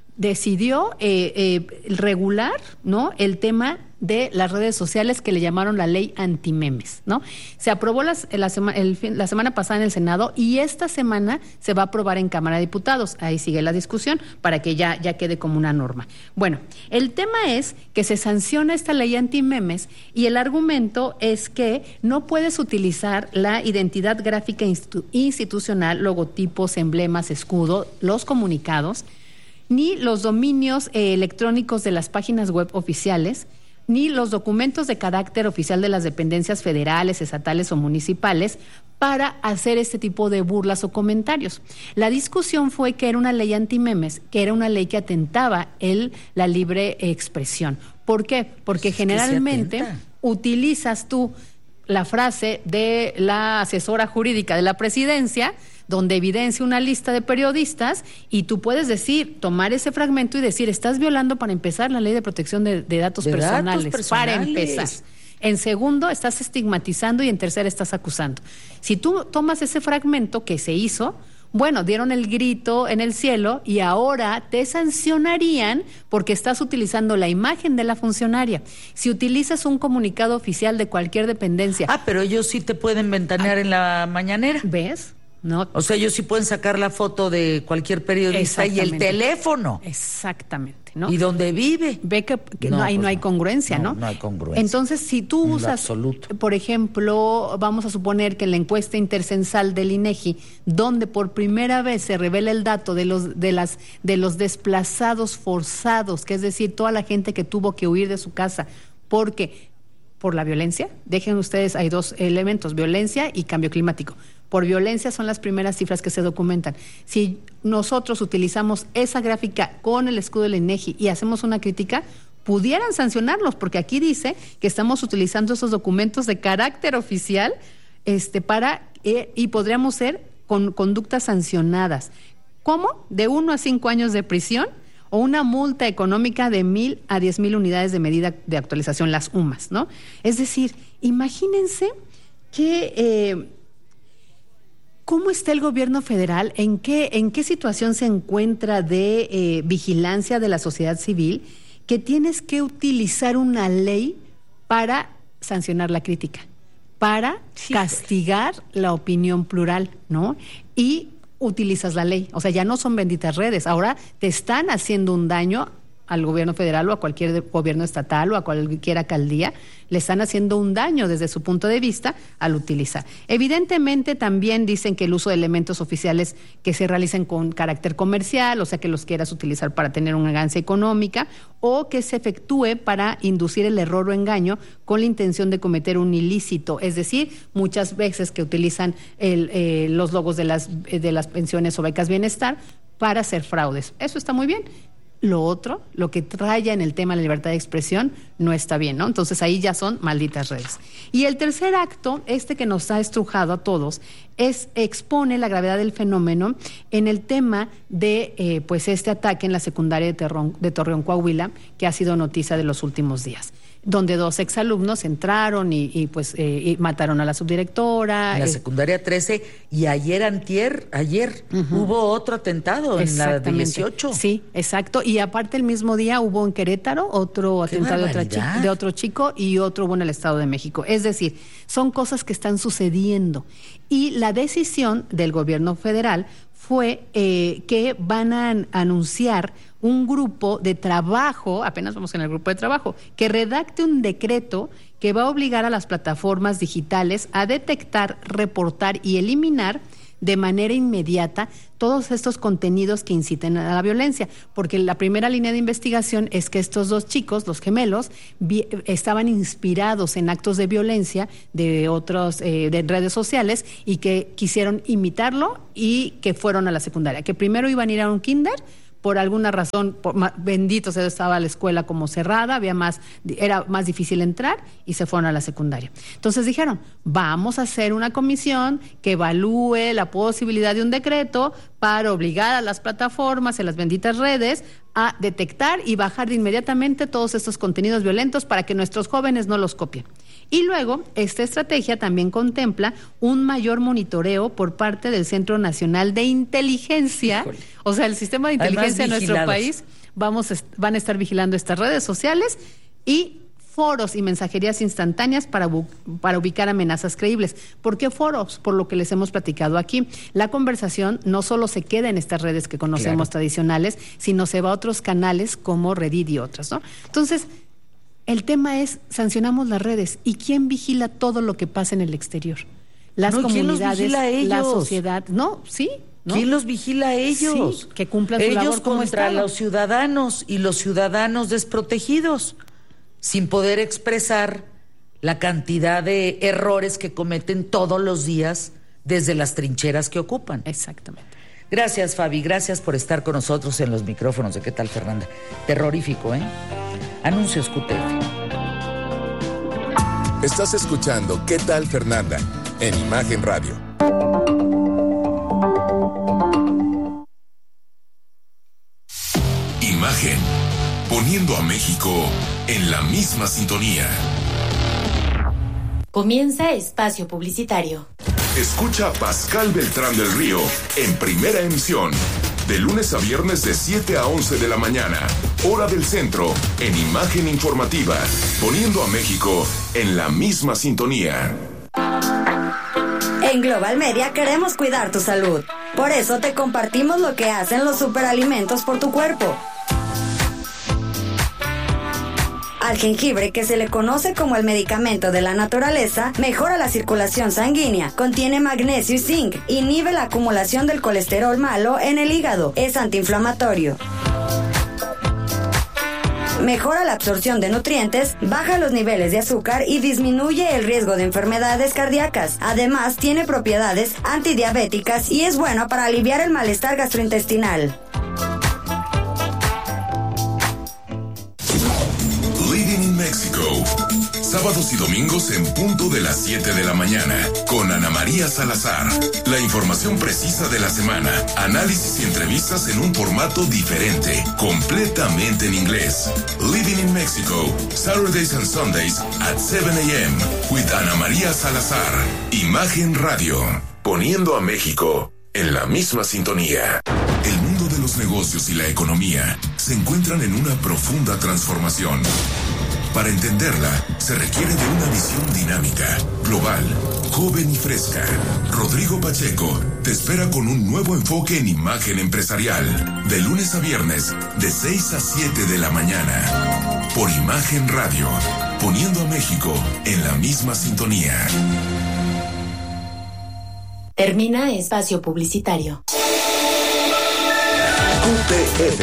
Speaker 12: decidió eh, eh, regular, ¿no?, el tema de las redes sociales que le llamaron la ley antimemes, ¿no? Se aprobó las, la, sema, el, la semana pasada en el Senado y esta semana se va a aprobar en Cámara de Diputados. Ahí sigue la discusión para que ya, ya quede como una norma. Bueno, el tema es que se sanciona esta ley antimemes y el argumento es que no puedes utilizar la identidad gráfica institu- institucional, logotipos, emblemas, escudo, los comunicados, ni los dominios eh, electrónicos de las páginas web oficiales, ni los documentos de carácter oficial de las dependencias federales, estatales o municipales para hacer este tipo de burlas o comentarios. La discusión fue que era una ley antimemes, que era una ley que atentaba el, la libre expresión. ¿Por qué? Porque es generalmente utilizas tú la frase de la asesora jurídica de la presidencia, donde evidencia una lista de periodistas, y tú puedes decir, tomar ese fragmento y decir, estás violando para empezar la ley de protección de, de, datos,
Speaker 2: de
Speaker 12: personales,
Speaker 2: datos personales,
Speaker 12: para empezar. En segundo, estás estigmatizando y en tercera, estás acusando. Si tú tomas ese fragmento que se hizo, bueno, dieron el grito en el cielo y ahora te sancionarían porque estás utilizando la imagen de la funcionaria. Si utilizas un comunicado oficial de cualquier dependencia.
Speaker 2: Ah, pero ellos sí te pueden ventanear ah, en la mañanera.
Speaker 12: ¿Ves? No.
Speaker 2: O sea, ellos sí pueden sacar la foto de cualquier periodista y el teléfono.
Speaker 12: Exactamente, ¿no?
Speaker 2: ¿Y dónde vive?
Speaker 12: Ve que, que no, no, hay, pues no hay congruencia,
Speaker 2: no,
Speaker 12: ¿no?
Speaker 2: No hay congruencia.
Speaker 12: Entonces, si tú
Speaker 2: en
Speaker 12: usas, por ejemplo, vamos a suponer que en la encuesta intercensal del INEGI, donde por primera vez se revela el dato de los de las de los desplazados forzados, que es decir, toda la gente que tuvo que huir de su casa porque por la violencia, dejen ustedes, hay dos elementos, violencia y cambio climático. Por violencia son las primeras cifras que se documentan. Si nosotros utilizamos esa gráfica con el escudo del INEGI y hacemos una crítica, pudieran sancionarlos, porque aquí dice que estamos utilizando esos documentos de carácter oficial este, para eh, y podríamos ser con conductas sancionadas. ¿Cómo? De uno a cinco años de prisión o una multa económica de mil a diez mil unidades de medida de actualización, las U M A S, ¿no? Es decir, imagínense que eh, ¿cómo está el gobierno federal? ¿En qué, en qué situación se encuentra de eh, vigilancia de la sociedad civil? Que tienes que utilizar una ley para sancionar la crítica, para sí, castigar la opinión plural, ¿no? Y utilizas la ley. O sea, ya no son benditas redes. Ahora te están haciendo un daño al gobierno federal o a cualquier de, gobierno estatal o a cualquier alcaldía, le están haciendo un daño desde su punto de vista al utilizar. Evidentemente también dicen que el uso de elementos oficiales que se realicen con carácter comercial, o sea que los quieras utilizar para tener una ganancia económica o que se efectúe para inducir el error o engaño con la intención de cometer un ilícito, es decir, muchas veces que utilizan el, eh, los logos de las, de las pensiones o becas bienestar para hacer fraudes. Eso está muy bien. Lo otro, lo que raya en el tema de la libertad de expresión, no está bien, ¿no? Entonces ahí ya son malditas redes. Y el tercer acto, este que nos ha estrujado a todos, es expone la gravedad del fenómeno en el tema de eh, pues este ataque en la secundaria de, Terrón, de Torreón, Coahuila, que ha sido noticia de los últimos días, donde dos exalumnos entraron y, y pues eh, y mataron a la subdirectora.
Speaker 2: En la
Speaker 12: eh,
Speaker 2: secundaria trece, y ayer antier, ayer uh-huh. hubo otro atentado en la dieciocho.
Speaker 12: Sí, exacto, y aparte el mismo día hubo en Querétaro otro
Speaker 2: ¡Qué
Speaker 12: atentado de, otra
Speaker 2: barbaridad!
Speaker 12: chica, de otro chico y otro hubo en el Estado de México. Es decir, son cosas que están sucediendo y la decisión del gobierno federal fue eh, que van a an- anunciar un grupo de trabajo, apenas vamos en el grupo de trabajo, que redacte un decreto que va a obligar a las plataformas digitales a detectar, reportar y eliminar de manera inmediata todos estos contenidos que inciten a la violencia, porque la primera línea de investigación es que estos dos chicos, los gemelos, vi- estaban inspirados en actos de violencia de otros eh, de redes sociales y que quisieron imitarlo y que fueron a la secundaria, que primero iban a ir a un kinder. Por alguna razón, por, ma, bendito sea, estaba la escuela como cerrada, había más, era más difícil entrar y se fueron a la secundaria. Entonces dijeron, vamos a hacer una comisión que evalúe la posibilidad de un decreto para obligar a las plataformas en las benditas redes a detectar y bajar de inmediatamente todos estos contenidos violentos para que nuestros jóvenes no los copien. Y luego, esta estrategia también contempla un mayor monitoreo por parte del Centro Nacional de Inteligencia. Híjole. O sea, el sistema de inteligencia de nuestro país vamos a, van a estar vigilando estas redes sociales y foros y mensajerías instantáneas para, para ubicar amenazas creíbles. ¿Por qué foros? Por lo que les hemos platicado aquí. La conversación no solo se queda en estas redes que conocemos claro. tradicionales, sino se va a otros canales como Reddit y otras, ¿no? Entonces, el tema es, sancionamos las redes. ¿Y quién vigila todo lo que pasa en el exterior? Las
Speaker 2: no,
Speaker 12: comunidades,
Speaker 2: ¿quién los vigila a ellos?
Speaker 12: La sociedad. No, sí. ¿no?
Speaker 2: ¿Quién los vigila a ellos?
Speaker 12: Sí, que cumplan su
Speaker 2: ellos
Speaker 12: labor como
Speaker 2: contra
Speaker 12: Estado.
Speaker 2: Los ciudadanos y los ciudadanos desprotegidos, sin poder expresar la cantidad de errores que cometen todos los días desde las trincheras que ocupan.
Speaker 12: Exactamente.
Speaker 2: Gracias, Fabi, gracias por estar con nosotros en los micrófonos de ¿Qué tal, Fernanda? Terrorífico, ¿eh? Anuncios Q T F.
Speaker 3: Estás escuchando ¿Qué tal, Fernanda? En Imagen Radio. Imagen, poniendo a México en la misma sintonía.
Speaker 4: Comienza espacio publicitario.
Speaker 3: Escucha a Pascal Beltrán del Río en Primera Emisión, de lunes a viernes de siete a once de la mañana, hora del centro, en Imagen Informativa, poniendo a México en la misma sintonía.
Speaker 13: En Global Media queremos cuidar tu salud. Por eso te compartimos lo que hacen los superalimentos por tu cuerpo. Al jengibre, que se le conoce como el medicamento de la naturaleza, mejora la circulación sanguínea, contiene magnesio y zinc, inhibe la acumulación del colesterol malo en el hígado, es antiinflamatorio. Mejora la absorción de nutrientes, baja los niveles de azúcar y disminuye el riesgo de enfermedades cardíacas. Además, tiene propiedades antidiabéticas y es bueno para aliviar el malestar gastrointestinal.
Speaker 3: Living in Mexico. Sábados y domingos en punto de las siete de la mañana, con Ana María Salazar. La información precisa de la semana, análisis y entrevistas en un formato diferente, completamente en inglés. Living in Mexico, Saturdays and Sundays at seven a.m. with Ana María Salazar. Imagen Radio, poniendo a México en la misma sintonía. El mundo de los negocios y la economía se encuentran en una profunda transformación. Para entenderla, se requiere de una visión dinámica, global, joven y fresca. Rodrigo Pacheco te espera con un nuevo enfoque en imagen empresarial, de lunes a viernes, de seis a siete de la mañana, por Imagen Radio, poniendo a México en la misma sintonía.
Speaker 4: Termina espacio publicitario.
Speaker 3: Q T F.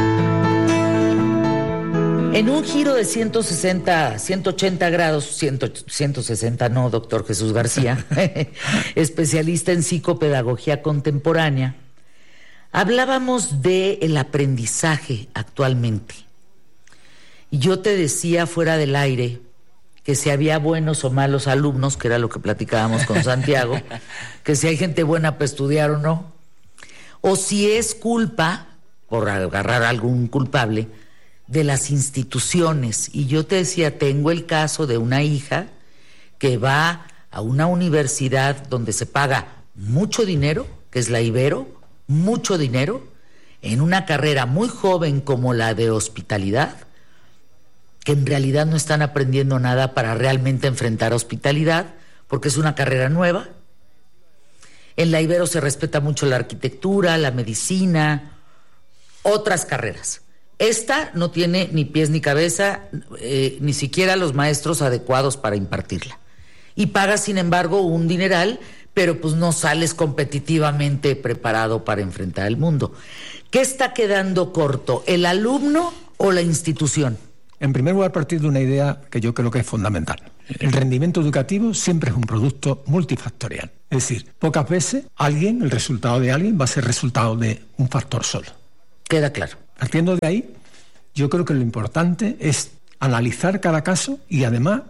Speaker 2: En un giro de ciento sesenta, ciento ochenta grados, cien, ciento sesenta no, doctor Jesús García, especialista en psicopedagogía contemporánea, hablábamos del aprendizaje actualmente. Y yo te decía fuera del aire que si había buenos o malos alumnos, que era lo que platicábamos con Santiago, que si hay gente buena para estudiar o no, o si es culpa, por agarrar a algún culpable, de las instituciones. Y yo te decía, tengo el caso de una hija que va a una universidad donde se paga mucho dinero, que es la Ibero, mucho dinero, en una carrera muy joven como la de hospitalidad, que en realidad no están aprendiendo nada para realmente enfrentar hospitalidad, porque es una carrera nueva. En la Ibero se respeta mucho la arquitectura, la medicina, otras carreras. Esta no tiene ni pies ni cabeza, eh, ni siquiera los maestros adecuados para impartirla. Y pagas, sin embargo, un dineral, pero pues no sales competitivamente preparado para enfrentar el mundo. ¿Qué está quedando corto, el alumno o la institución?
Speaker 14: En primer lugar, partir de una idea que yo creo que es fundamental. El rendimiento educativo siempre es un producto multifactorial. Es decir, pocas veces alguien, el resultado de alguien va a ser resultado de un factor solo.
Speaker 2: Queda claro.
Speaker 14: Partiendo de ahí, yo creo que lo importante es analizar cada caso y además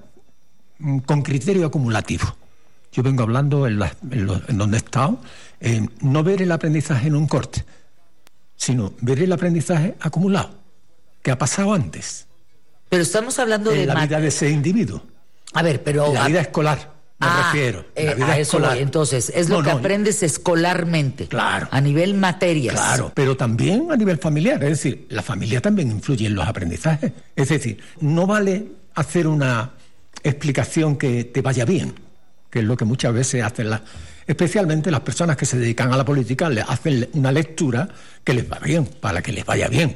Speaker 14: con criterio acumulativo. Yo vengo hablando en, la, en, lo, en donde he estado, eh, no ver el aprendizaje en un corte, sino ver el aprendizaje acumulado, que ha pasado antes.
Speaker 2: Pero estamos hablando
Speaker 14: en
Speaker 2: de...
Speaker 14: la
Speaker 2: mat-
Speaker 14: vida de ese individuo.
Speaker 2: A ver, pero...
Speaker 14: En la
Speaker 2: a...
Speaker 14: vida escolar, me
Speaker 2: ah,
Speaker 14: refiero.
Speaker 2: Eh,
Speaker 14: la vida
Speaker 2: a eso
Speaker 14: escolar.
Speaker 2: voy. Entonces, es
Speaker 14: no,
Speaker 2: lo que
Speaker 14: no,
Speaker 2: aprendes escolarmente.
Speaker 14: Claro.
Speaker 2: A nivel materias.
Speaker 14: Claro, pero también a nivel familiar. Es decir, la familia también influye en los aprendizajes. Es decir, no vale hacer una explicación que te vaya bien, que es lo que muchas veces hacen las... Especialmente las personas que se dedican a la política le hacen una lectura que les va bien, para que les vaya bien.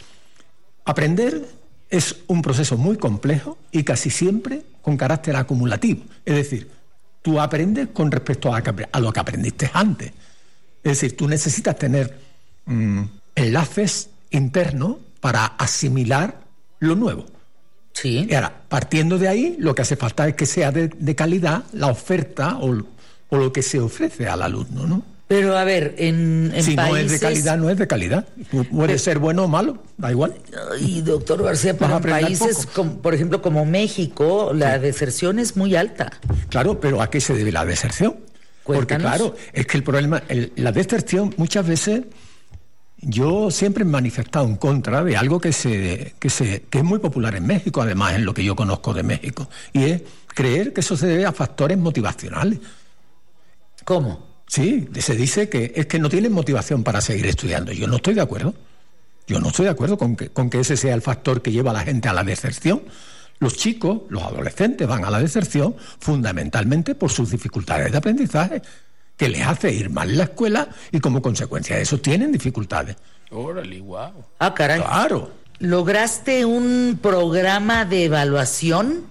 Speaker 14: Aprender es un proceso muy complejo y casi siempre con carácter acumulativo. Es decir, tú aprendes con respecto a, a lo que aprendiste antes. Es decir, tú necesitas tener mmm, enlaces internos para asimilar lo nuevo.
Speaker 2: Sí.
Speaker 14: Y ahora, partiendo de ahí, lo que hace falta es que sea de, de calidad la oferta o, o lo que se ofrece al alumno, ¿no?
Speaker 2: Pero a ver, en, en
Speaker 14: si
Speaker 2: países...
Speaker 14: no es de calidad, no es de calidad. Puede ser bueno o malo, da igual.
Speaker 2: Y doctor García, pero en países, como, por ejemplo, como México, la sí. deserción es muy alta.
Speaker 14: Claro, pero ¿a qué se debe la deserción?
Speaker 2: Cuéntanos.
Speaker 14: Porque claro, es que el problema, el, la deserción muchas veces... Yo siempre he manifestado en contra de algo que se, que se que es muy popular en México, además en lo que yo conozco de México, y es creer que eso se debe a factores motivacionales.
Speaker 2: ¿Cómo?
Speaker 14: Sí, se dice que es que no tienen motivación para seguir estudiando. Yo no estoy de acuerdo. Yo no estoy de acuerdo con que, con que ese sea el factor que lleva a la gente a la deserción. Los chicos, los adolescentes van a la deserción fundamentalmente por sus dificultades de aprendizaje, que les hace ir mal en la escuela y como consecuencia de eso tienen dificultades.
Speaker 5: Órale, guau.
Speaker 2: Ah, caray.
Speaker 14: Claro.
Speaker 2: ¿Lograste un programa de evaluación?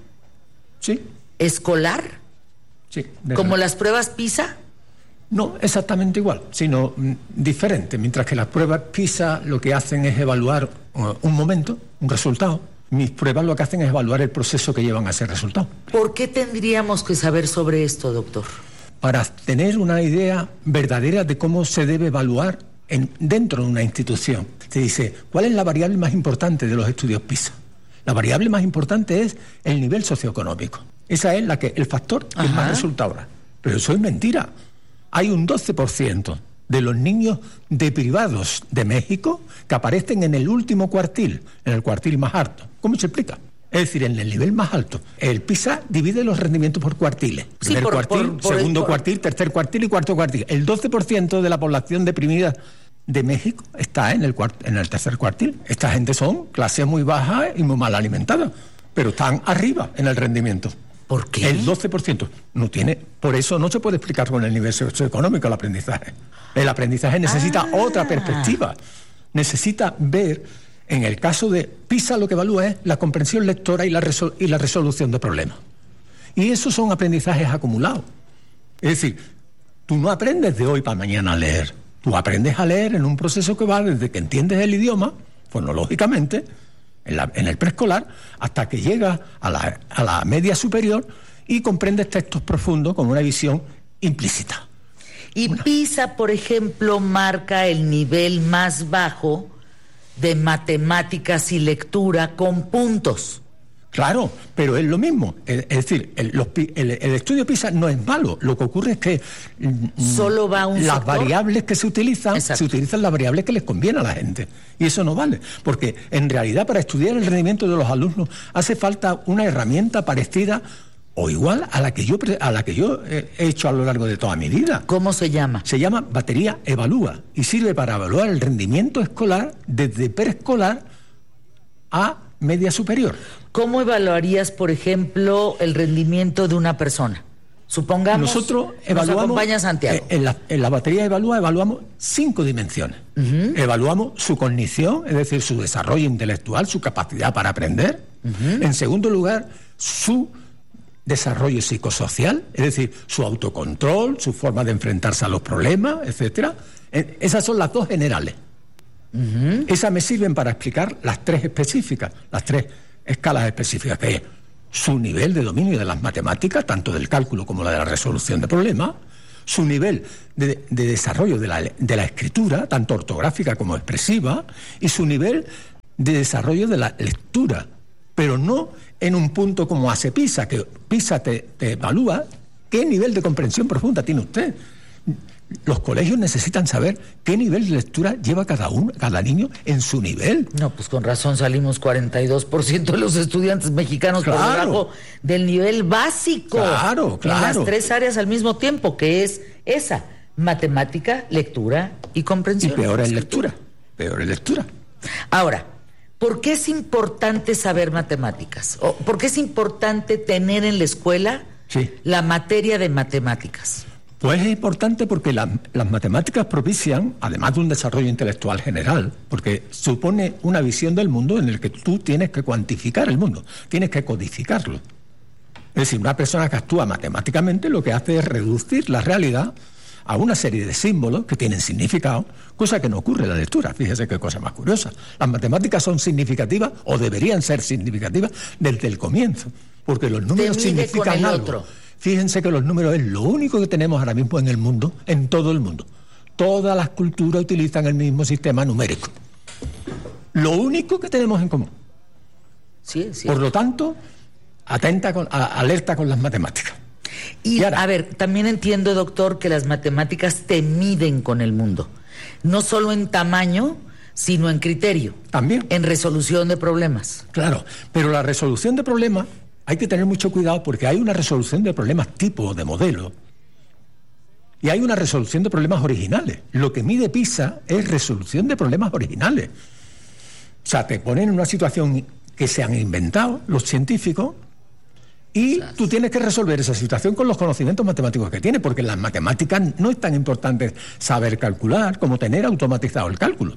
Speaker 14: Sí.
Speaker 2: ¿Escolar?
Speaker 14: Sí.
Speaker 2: ¿Como las pruebas PISA?
Speaker 14: No, exactamente igual, sino mm, diferente. Mientras que las pruebas PISA lo que hacen es evaluar uh, un momento, un resultado. Mis pruebas lo que hacen es evaluar el proceso que llevan a ese resultado.
Speaker 2: ¿Por qué tendríamos que saber sobre esto, doctor?
Speaker 14: Para tener una idea verdadera de cómo se debe evaluar en, dentro de una institución. Se dice, ¿cuál es la variable más importante de los estudios PISA? La variable más importante es el nivel socioeconómico. Esa es la que, el factor que más resultado da. Pero eso es mentira. Hay un doce por ciento de los niños de privados de México que aparecen en el último cuartil, en el cuartil más alto. ¿Cómo se explica? Es decir, en el nivel más alto. El PISA divide los rendimientos por cuartiles.
Speaker 2: Sí,
Speaker 14: Primer
Speaker 2: por,
Speaker 14: cuartil,
Speaker 2: por, por
Speaker 14: segundo
Speaker 2: el, por...
Speaker 14: cuartil, tercer cuartil y cuarto cuartil. El doce por ciento de la población deprimida de México está en el, cuart- en el tercer cuartil. Esta gente son clases muy bajas y muy mal alimentadas, pero están arriba en el rendimiento.
Speaker 2: ¿Por qué?
Speaker 14: El doce por ciento. No tiene, por eso no se puede explicar con el nivel socioeconómico el aprendizaje. El aprendizaje necesita ah. otra perspectiva. Necesita ver... En el caso de PISA lo que evalúa es la comprensión lectora y la, resol- y la resolución de problemas. Y esos son aprendizajes acumulados. Es decir, tú no aprendes de hoy para mañana a leer. Tú aprendes a leer en un proceso que va desde que entiendes el idioma, fonológicamente, en, la, en el preescolar, hasta que llegas a la, a la media superior y comprendes textos profundos con una visión implícita.
Speaker 2: Y una. PISA, por ejemplo, marca el nivel más bajo de matemáticas y lectura con puntos.
Speaker 14: Claro, pero es lo mismo. Es decir, el, los, el, el estudio PISA no es malo. Lo que ocurre es que
Speaker 2: solo va un
Speaker 14: las
Speaker 2: sector.
Speaker 14: variables que se utilizan,
Speaker 2: Exacto.
Speaker 14: se utilizan las variables que les conviene a la gente. Y eso no vale. Porque en realidad para estudiar el rendimiento de los alumnos hace falta una herramienta parecida o igual a la que yo a la que yo he hecho a lo largo de toda mi vida.
Speaker 2: ¿Cómo se llama?
Speaker 14: Se llama Batería Evalúa y sirve para evaluar el rendimiento escolar desde preescolar a media superior.
Speaker 2: ¿Cómo evaluarías, por ejemplo, el rendimiento de una persona? O Supongamos,
Speaker 14: nosotros evaluamos,
Speaker 2: nos acompaña Santiago.
Speaker 14: En la, en la batería Evalúa evaluamos cinco dimensiones. Uh-huh. Evaluamos su cognición, es decir, su desarrollo intelectual, su capacidad para aprender. Uh-huh. En segundo lugar, su desarrollo psicosocial, es decir, su autocontrol, su forma de enfrentarse a los problemas, etcétera. Esas son las dos generales. Uh-huh. Esas me sirven para explicar las tres específicas, las tres escalas específicas, que es su nivel de dominio de las matemáticas, tanto del cálculo como la de la resolución de problemas, su nivel de, de desarrollo de la, de la escritura, tanto ortográfica como expresiva, y su nivel de desarrollo de la lectura, pero no en un punto como hace PISA, que PISA te, te evalúa qué nivel de comprensión profunda tiene usted. Los colegios necesitan saber qué nivel de lectura lleva cada uno, cada niño en su nivel.
Speaker 2: No, pues con razón salimos cuarenta y dos por ciento de los estudiantes mexicanos claro. por debajo del nivel básico.
Speaker 14: Claro, claro.
Speaker 2: En las tres áreas al mismo tiempo, que es esa, matemática, lectura y comprensión.
Speaker 14: Y peor es lectura, peor es lectura.
Speaker 2: Ahora, ¿por qué es importante saber matemáticas? ¿O por qué es importante tener en la escuela
Speaker 14: sí.
Speaker 2: la materia de matemáticas?
Speaker 14: Pues es importante porque la, las matemáticas propician, además de un desarrollo intelectual general, porque supone una visión del mundo en el que tú tienes que cuantificar el mundo, tienes que codificarlo. Es decir, una persona que actúa matemáticamente lo que hace es reducir la realidad a una serie de símbolos que tienen significado, cosa que no ocurre en la lectura. Fíjese qué cosa más curiosa. Las matemáticas son significativas, o deberían ser significativas, desde el comienzo, porque los números significan algo. Otro. Fíjense que los números es lo único que tenemos ahora mismo en el mundo, en todo el mundo. Todas las culturas utilizan el mismo sistema numérico. Lo único que tenemos en común.
Speaker 2: Sí, sí.
Speaker 14: Por lo tanto, atenta con, a, alerta con las matemáticas.
Speaker 2: Y, y ahora, a ver, también entiendo, doctor, que las matemáticas te miden con el mundo. No solo en tamaño, sino en criterio.
Speaker 14: También.
Speaker 2: En resolución de problemas.
Speaker 14: Claro, pero la resolución de problemas hay que tener mucho cuidado porque hay una resolución de problemas tipo, de modelo, y hay una resolución de problemas originales. Lo que mide PISA es resolución de problemas originales. O sea, te ponen en una situación que se han inventado los científicos y claro. tú tienes que resolver esa situación con los conocimientos matemáticos que tienes, porque en las matemáticas no es tan importante saber calcular como tener automatizado el cálculo.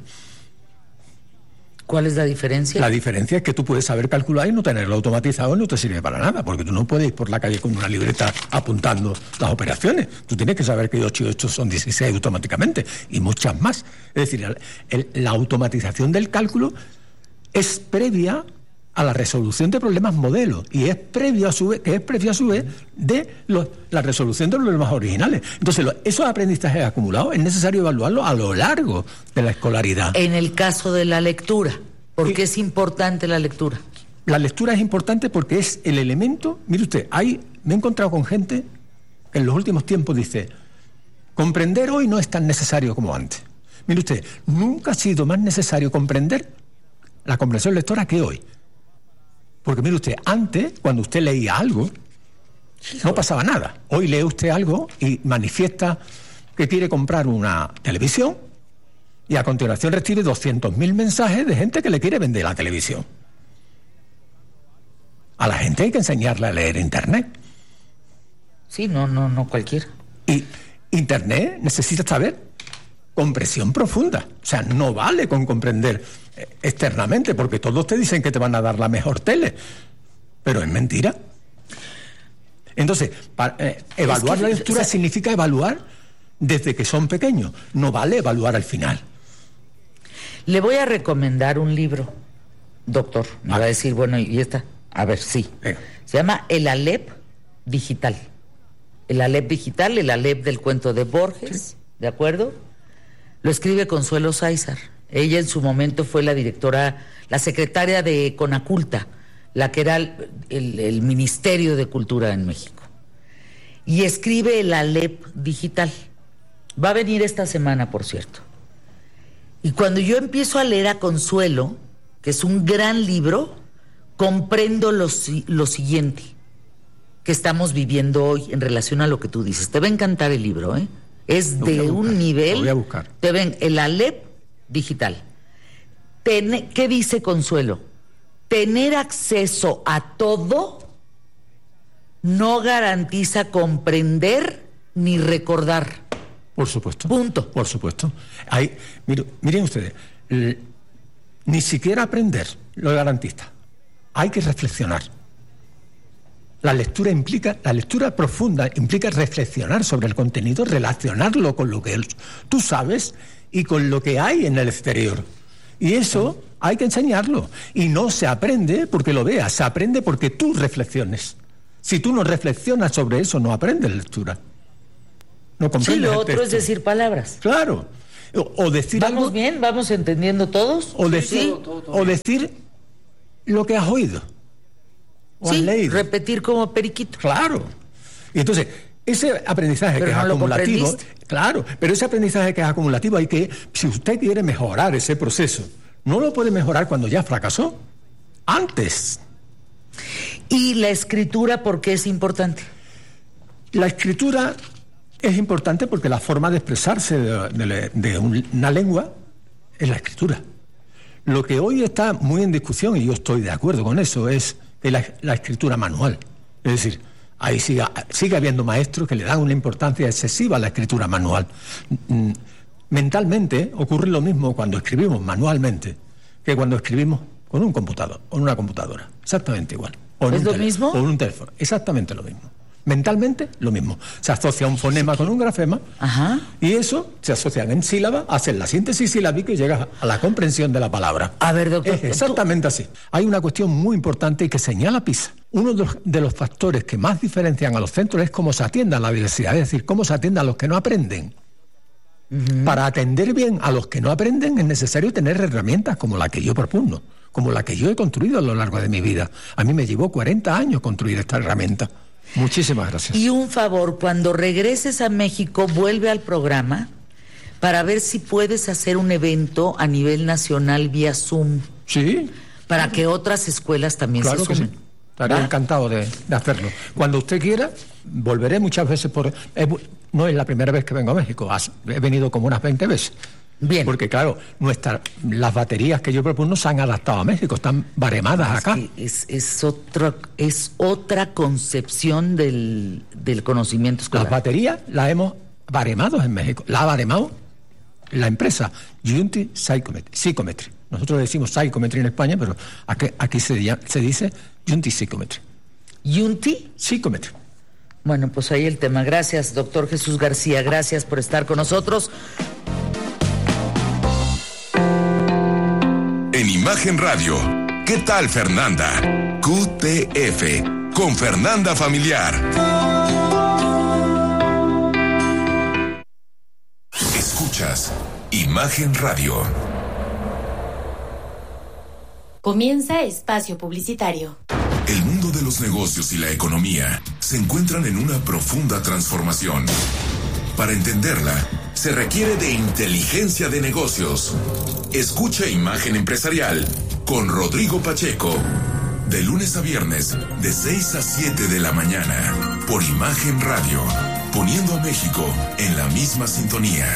Speaker 2: ¿Cuál es la diferencia?
Speaker 14: La diferencia es que tú puedes saber calcular y no tenerlo automatizado y no te sirve para nada, porque tú no puedes ir por la calle con una libreta apuntando las operaciones. Tú tienes que saber que ocho y ocho son dieciséis automáticamente y muchas más. Es decir, el, el, la automatización del cálculo es previa a la resolución de problemas modelos y es previo a su vez, que es previo a su vez de los, la resolución de los problemas originales. Entonces, lo, esos aprendizajes acumulados es necesario evaluarlos a lo largo de la escolaridad.
Speaker 2: En el caso de la lectura, ¿por qué es importante la lectura?
Speaker 14: La lectura es importante porque es el elemento. Mire usted, hay, me he encontrado con gente que en los últimos tiempos dice: comprender hoy no es tan necesario como antes. Mire usted, nunca ha sido más necesario comprender la comprensión lectora que hoy. Porque mire usted, antes, cuando usted leía algo, no pasaba nada. Hoy lee usted algo y manifiesta que quiere comprar una televisión y a continuación recibe doscientos mil mensajes de gente que le quiere vender la televisión. A la gente hay que enseñarle a leer Internet.
Speaker 2: Sí, no, no, no cualquiera.
Speaker 14: Y Internet necesita saber comprensión profunda. O sea, no vale con comprender externamente, porque todos te dicen que te van a dar la mejor tele, pero es mentira. Entonces, para, eh, evaluar es que, la lectura o sea, significa evaluar desde que son pequeños. No vale evaluar al final.
Speaker 2: Le voy a recomendar un libro, doctor. Me ah. va a decir, bueno, ¿y esta? A ver, sí. Eh. Se llama El Alep Digital. El Alep Digital, el Alep del cuento de Borges, sí. ¿De acuerdo? Lo escribe Consuelo Sáizar. Ella en su momento fue la directora, la secretaria de Conaculta, la que era el, el, el Ministerio de Cultura en México. Y escribe el Alep Digital. Va a venir esta semana, por cierto. Y cuando yo empiezo a leer a Consuelo, que es un gran libro, comprendo lo, lo siguiente que estamos viviendo hoy en relación a lo que tú dices. Te va a encantar el libro, ¿eh? Es de un nivel...
Speaker 14: Lo voy a buscar.
Speaker 2: Te ven el Alep Digital. Ten, ¿qué dice Consuelo? Tener acceso a todo no garantiza comprender ni recordar.
Speaker 14: Por supuesto.
Speaker 2: Punto.
Speaker 14: Por supuesto. Hay, miren, miren ustedes, el, ni siquiera aprender lo garantiza. Hay que reflexionar. La lectura implica, la lectura profunda implica reflexionar sobre el contenido, relacionarlo con lo que tú sabes y con lo que hay en el exterior. Y eso hay que enseñarlo. Y no se aprende porque lo veas, se aprende porque tú reflexiones. Si tú no reflexionas sobre eso, no aprendes lectura. No comprendes.
Speaker 2: Sí, lo
Speaker 14: el
Speaker 2: otro
Speaker 14: texto.
Speaker 2: es decir palabras.
Speaker 14: Claro. O, o decir
Speaker 2: ¿Vamos
Speaker 14: algo,
Speaker 2: bien? ¿Vamos entendiendo todos?
Speaker 14: O decir,
Speaker 2: Sí.
Speaker 14: todo, todo, todo. O decir lo que has oído. O
Speaker 2: Sí,
Speaker 14: has leído.
Speaker 2: repetir como periquito.
Speaker 14: Claro. Y entonces, ese aprendizaje
Speaker 2: Pero
Speaker 14: que
Speaker 2: no
Speaker 14: es
Speaker 2: lo
Speaker 14: acumulativo,
Speaker 2: comprendiste.
Speaker 14: claro, pero ese aprendizaje que es acumulativo hay que, si usted quiere mejorar ese proceso, no lo puede mejorar cuando ya fracasó, antes.
Speaker 2: ¿Y la escritura por qué es importante?
Speaker 14: La escritura es importante porque la forma de expresarse de, de, de una lengua es la escritura. Lo que hoy está muy en discusión, y yo estoy de acuerdo con eso, es la, la escritura manual. Es decir, ahí sigue, sigue habiendo maestros que le dan una importancia excesiva a la escritura manual. Mentalmente ocurre lo mismo cuando escribimos manualmente que cuando escribimos con un computador o una computadora. Exactamente igual. O en
Speaker 2: ¿Es
Speaker 14: un
Speaker 2: lo
Speaker 14: tele-
Speaker 2: mismo?
Speaker 14: O en un teléfono. Exactamente lo mismo. Mentalmente, lo mismo. Se asocia un fonema con un grafema.
Speaker 2: Ajá.
Speaker 14: Y eso se asocian en sílabas, hacen la síntesis silábica y llegas a la comprensión de la palabra.
Speaker 2: A ver, doctor.
Speaker 14: Es exactamente así. Hay una cuestión muy importante que señala PISA. Uno de los, de los factores que más diferencian a los centros es cómo se atiende a la diversidad, es decir, cómo se atiende a los que no aprenden. Uh-huh. Para atender bien a los que no aprenden es necesario tener herramientas como la que yo propugno, como la que yo he construido a lo largo de mi vida. A mí me llevó cuarenta años construir esta herramienta. Muchísimas gracias.
Speaker 2: Y un favor, cuando regreses a México, vuelve al programa para ver si puedes hacer un evento a nivel nacional vía Zoom.
Speaker 14: Sí.
Speaker 2: Para que otras escuelas también
Speaker 14: Claro
Speaker 2: se
Speaker 14: que
Speaker 2: sumen.
Speaker 14: sí. Estaré
Speaker 2: ¿Va?
Speaker 14: encantado de, de hacerlo. Cuando usted quiera, volveré muchas veces por... es bu- no es la primera vez que vengo a México, has- he venido como unas veinte veces.
Speaker 2: Bien.
Speaker 14: Porque claro, nuestra, las baterías que yo propongo se han adaptado a México, están baremadas
Speaker 2: Es
Speaker 14: acá.
Speaker 2: que Es, es, otra, es otra concepción del, del conocimiento escolar.
Speaker 14: Las baterías las hemos baremado en México. La ha baremado la empresa Unity Psychometry. Psychometry. Nosotros decimos Psychometry en España, pero aquí, aquí se, llama- se dice Unity Psychometry.
Speaker 2: ¿Unity?
Speaker 14: Psychometry.
Speaker 2: Bueno, pues ahí el tema. Gracias, doctor Jesús García. Gracias por estar con nosotros.
Speaker 3: En Imagen Radio, ¿qué tal Fernanda? Q T F, con Fernanda Familiar. Escuchas Imagen Radio.
Speaker 4: Comienza espacio publicitario.
Speaker 3: El mundo de los negocios y la economía se encuentran en una profunda transformación. Para entenderla, se requiere de inteligencia de negocios. Escucha Imagen Empresarial con Rodrigo Pacheco. De lunes a viernes, de seis a siete de la mañana, por Imagen Radio, poniendo a México en la misma sintonía.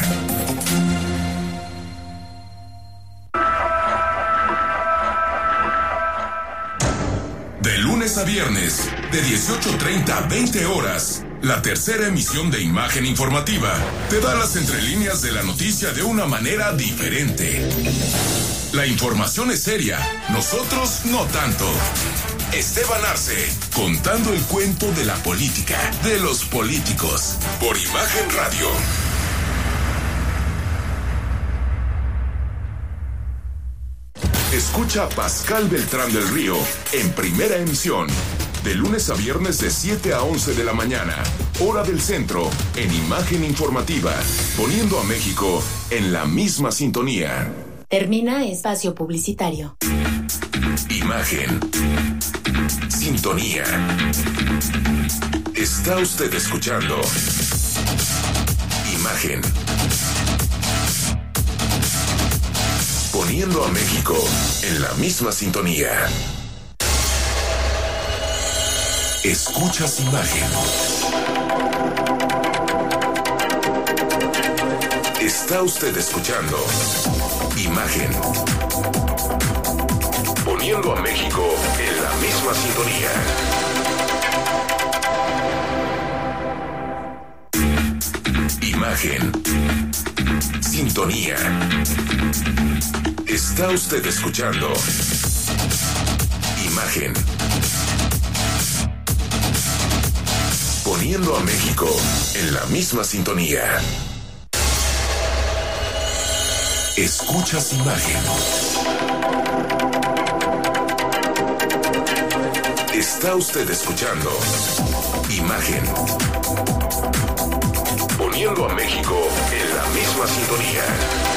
Speaker 3: De lunes a viernes, de dieciocho treinta a veinte horas, la tercera emisión de Imagen Informativa te da las entrelíneas de la noticia de una manera diferente. La información es seria, nosotros no tanto. Esteban Arce, contando el cuento de la política, de los políticos, por Imagen Radio. Escucha a Pascal Beltrán del Río en primera emisión, de lunes a viernes de siete a once de la mañana, hora del centro, en Imagen Informativa, poniendo a México en la misma sintonía.
Speaker 4: Termina espacio publicitario.
Speaker 3: Imagen. Sintonía. Está usted escuchando Imagen. Poniendo a México en la misma sintonía. Escuchas Imagen. Está usted escuchando Imagen. Poniendo a México en la misma sintonía. Imagen. Sintonía. Está usted escuchando Imagen. Poniendo a México en la misma sintonía. Escuchas Imagen. Está usted escuchando Imagen. Poniendo a México en la misma sintonía.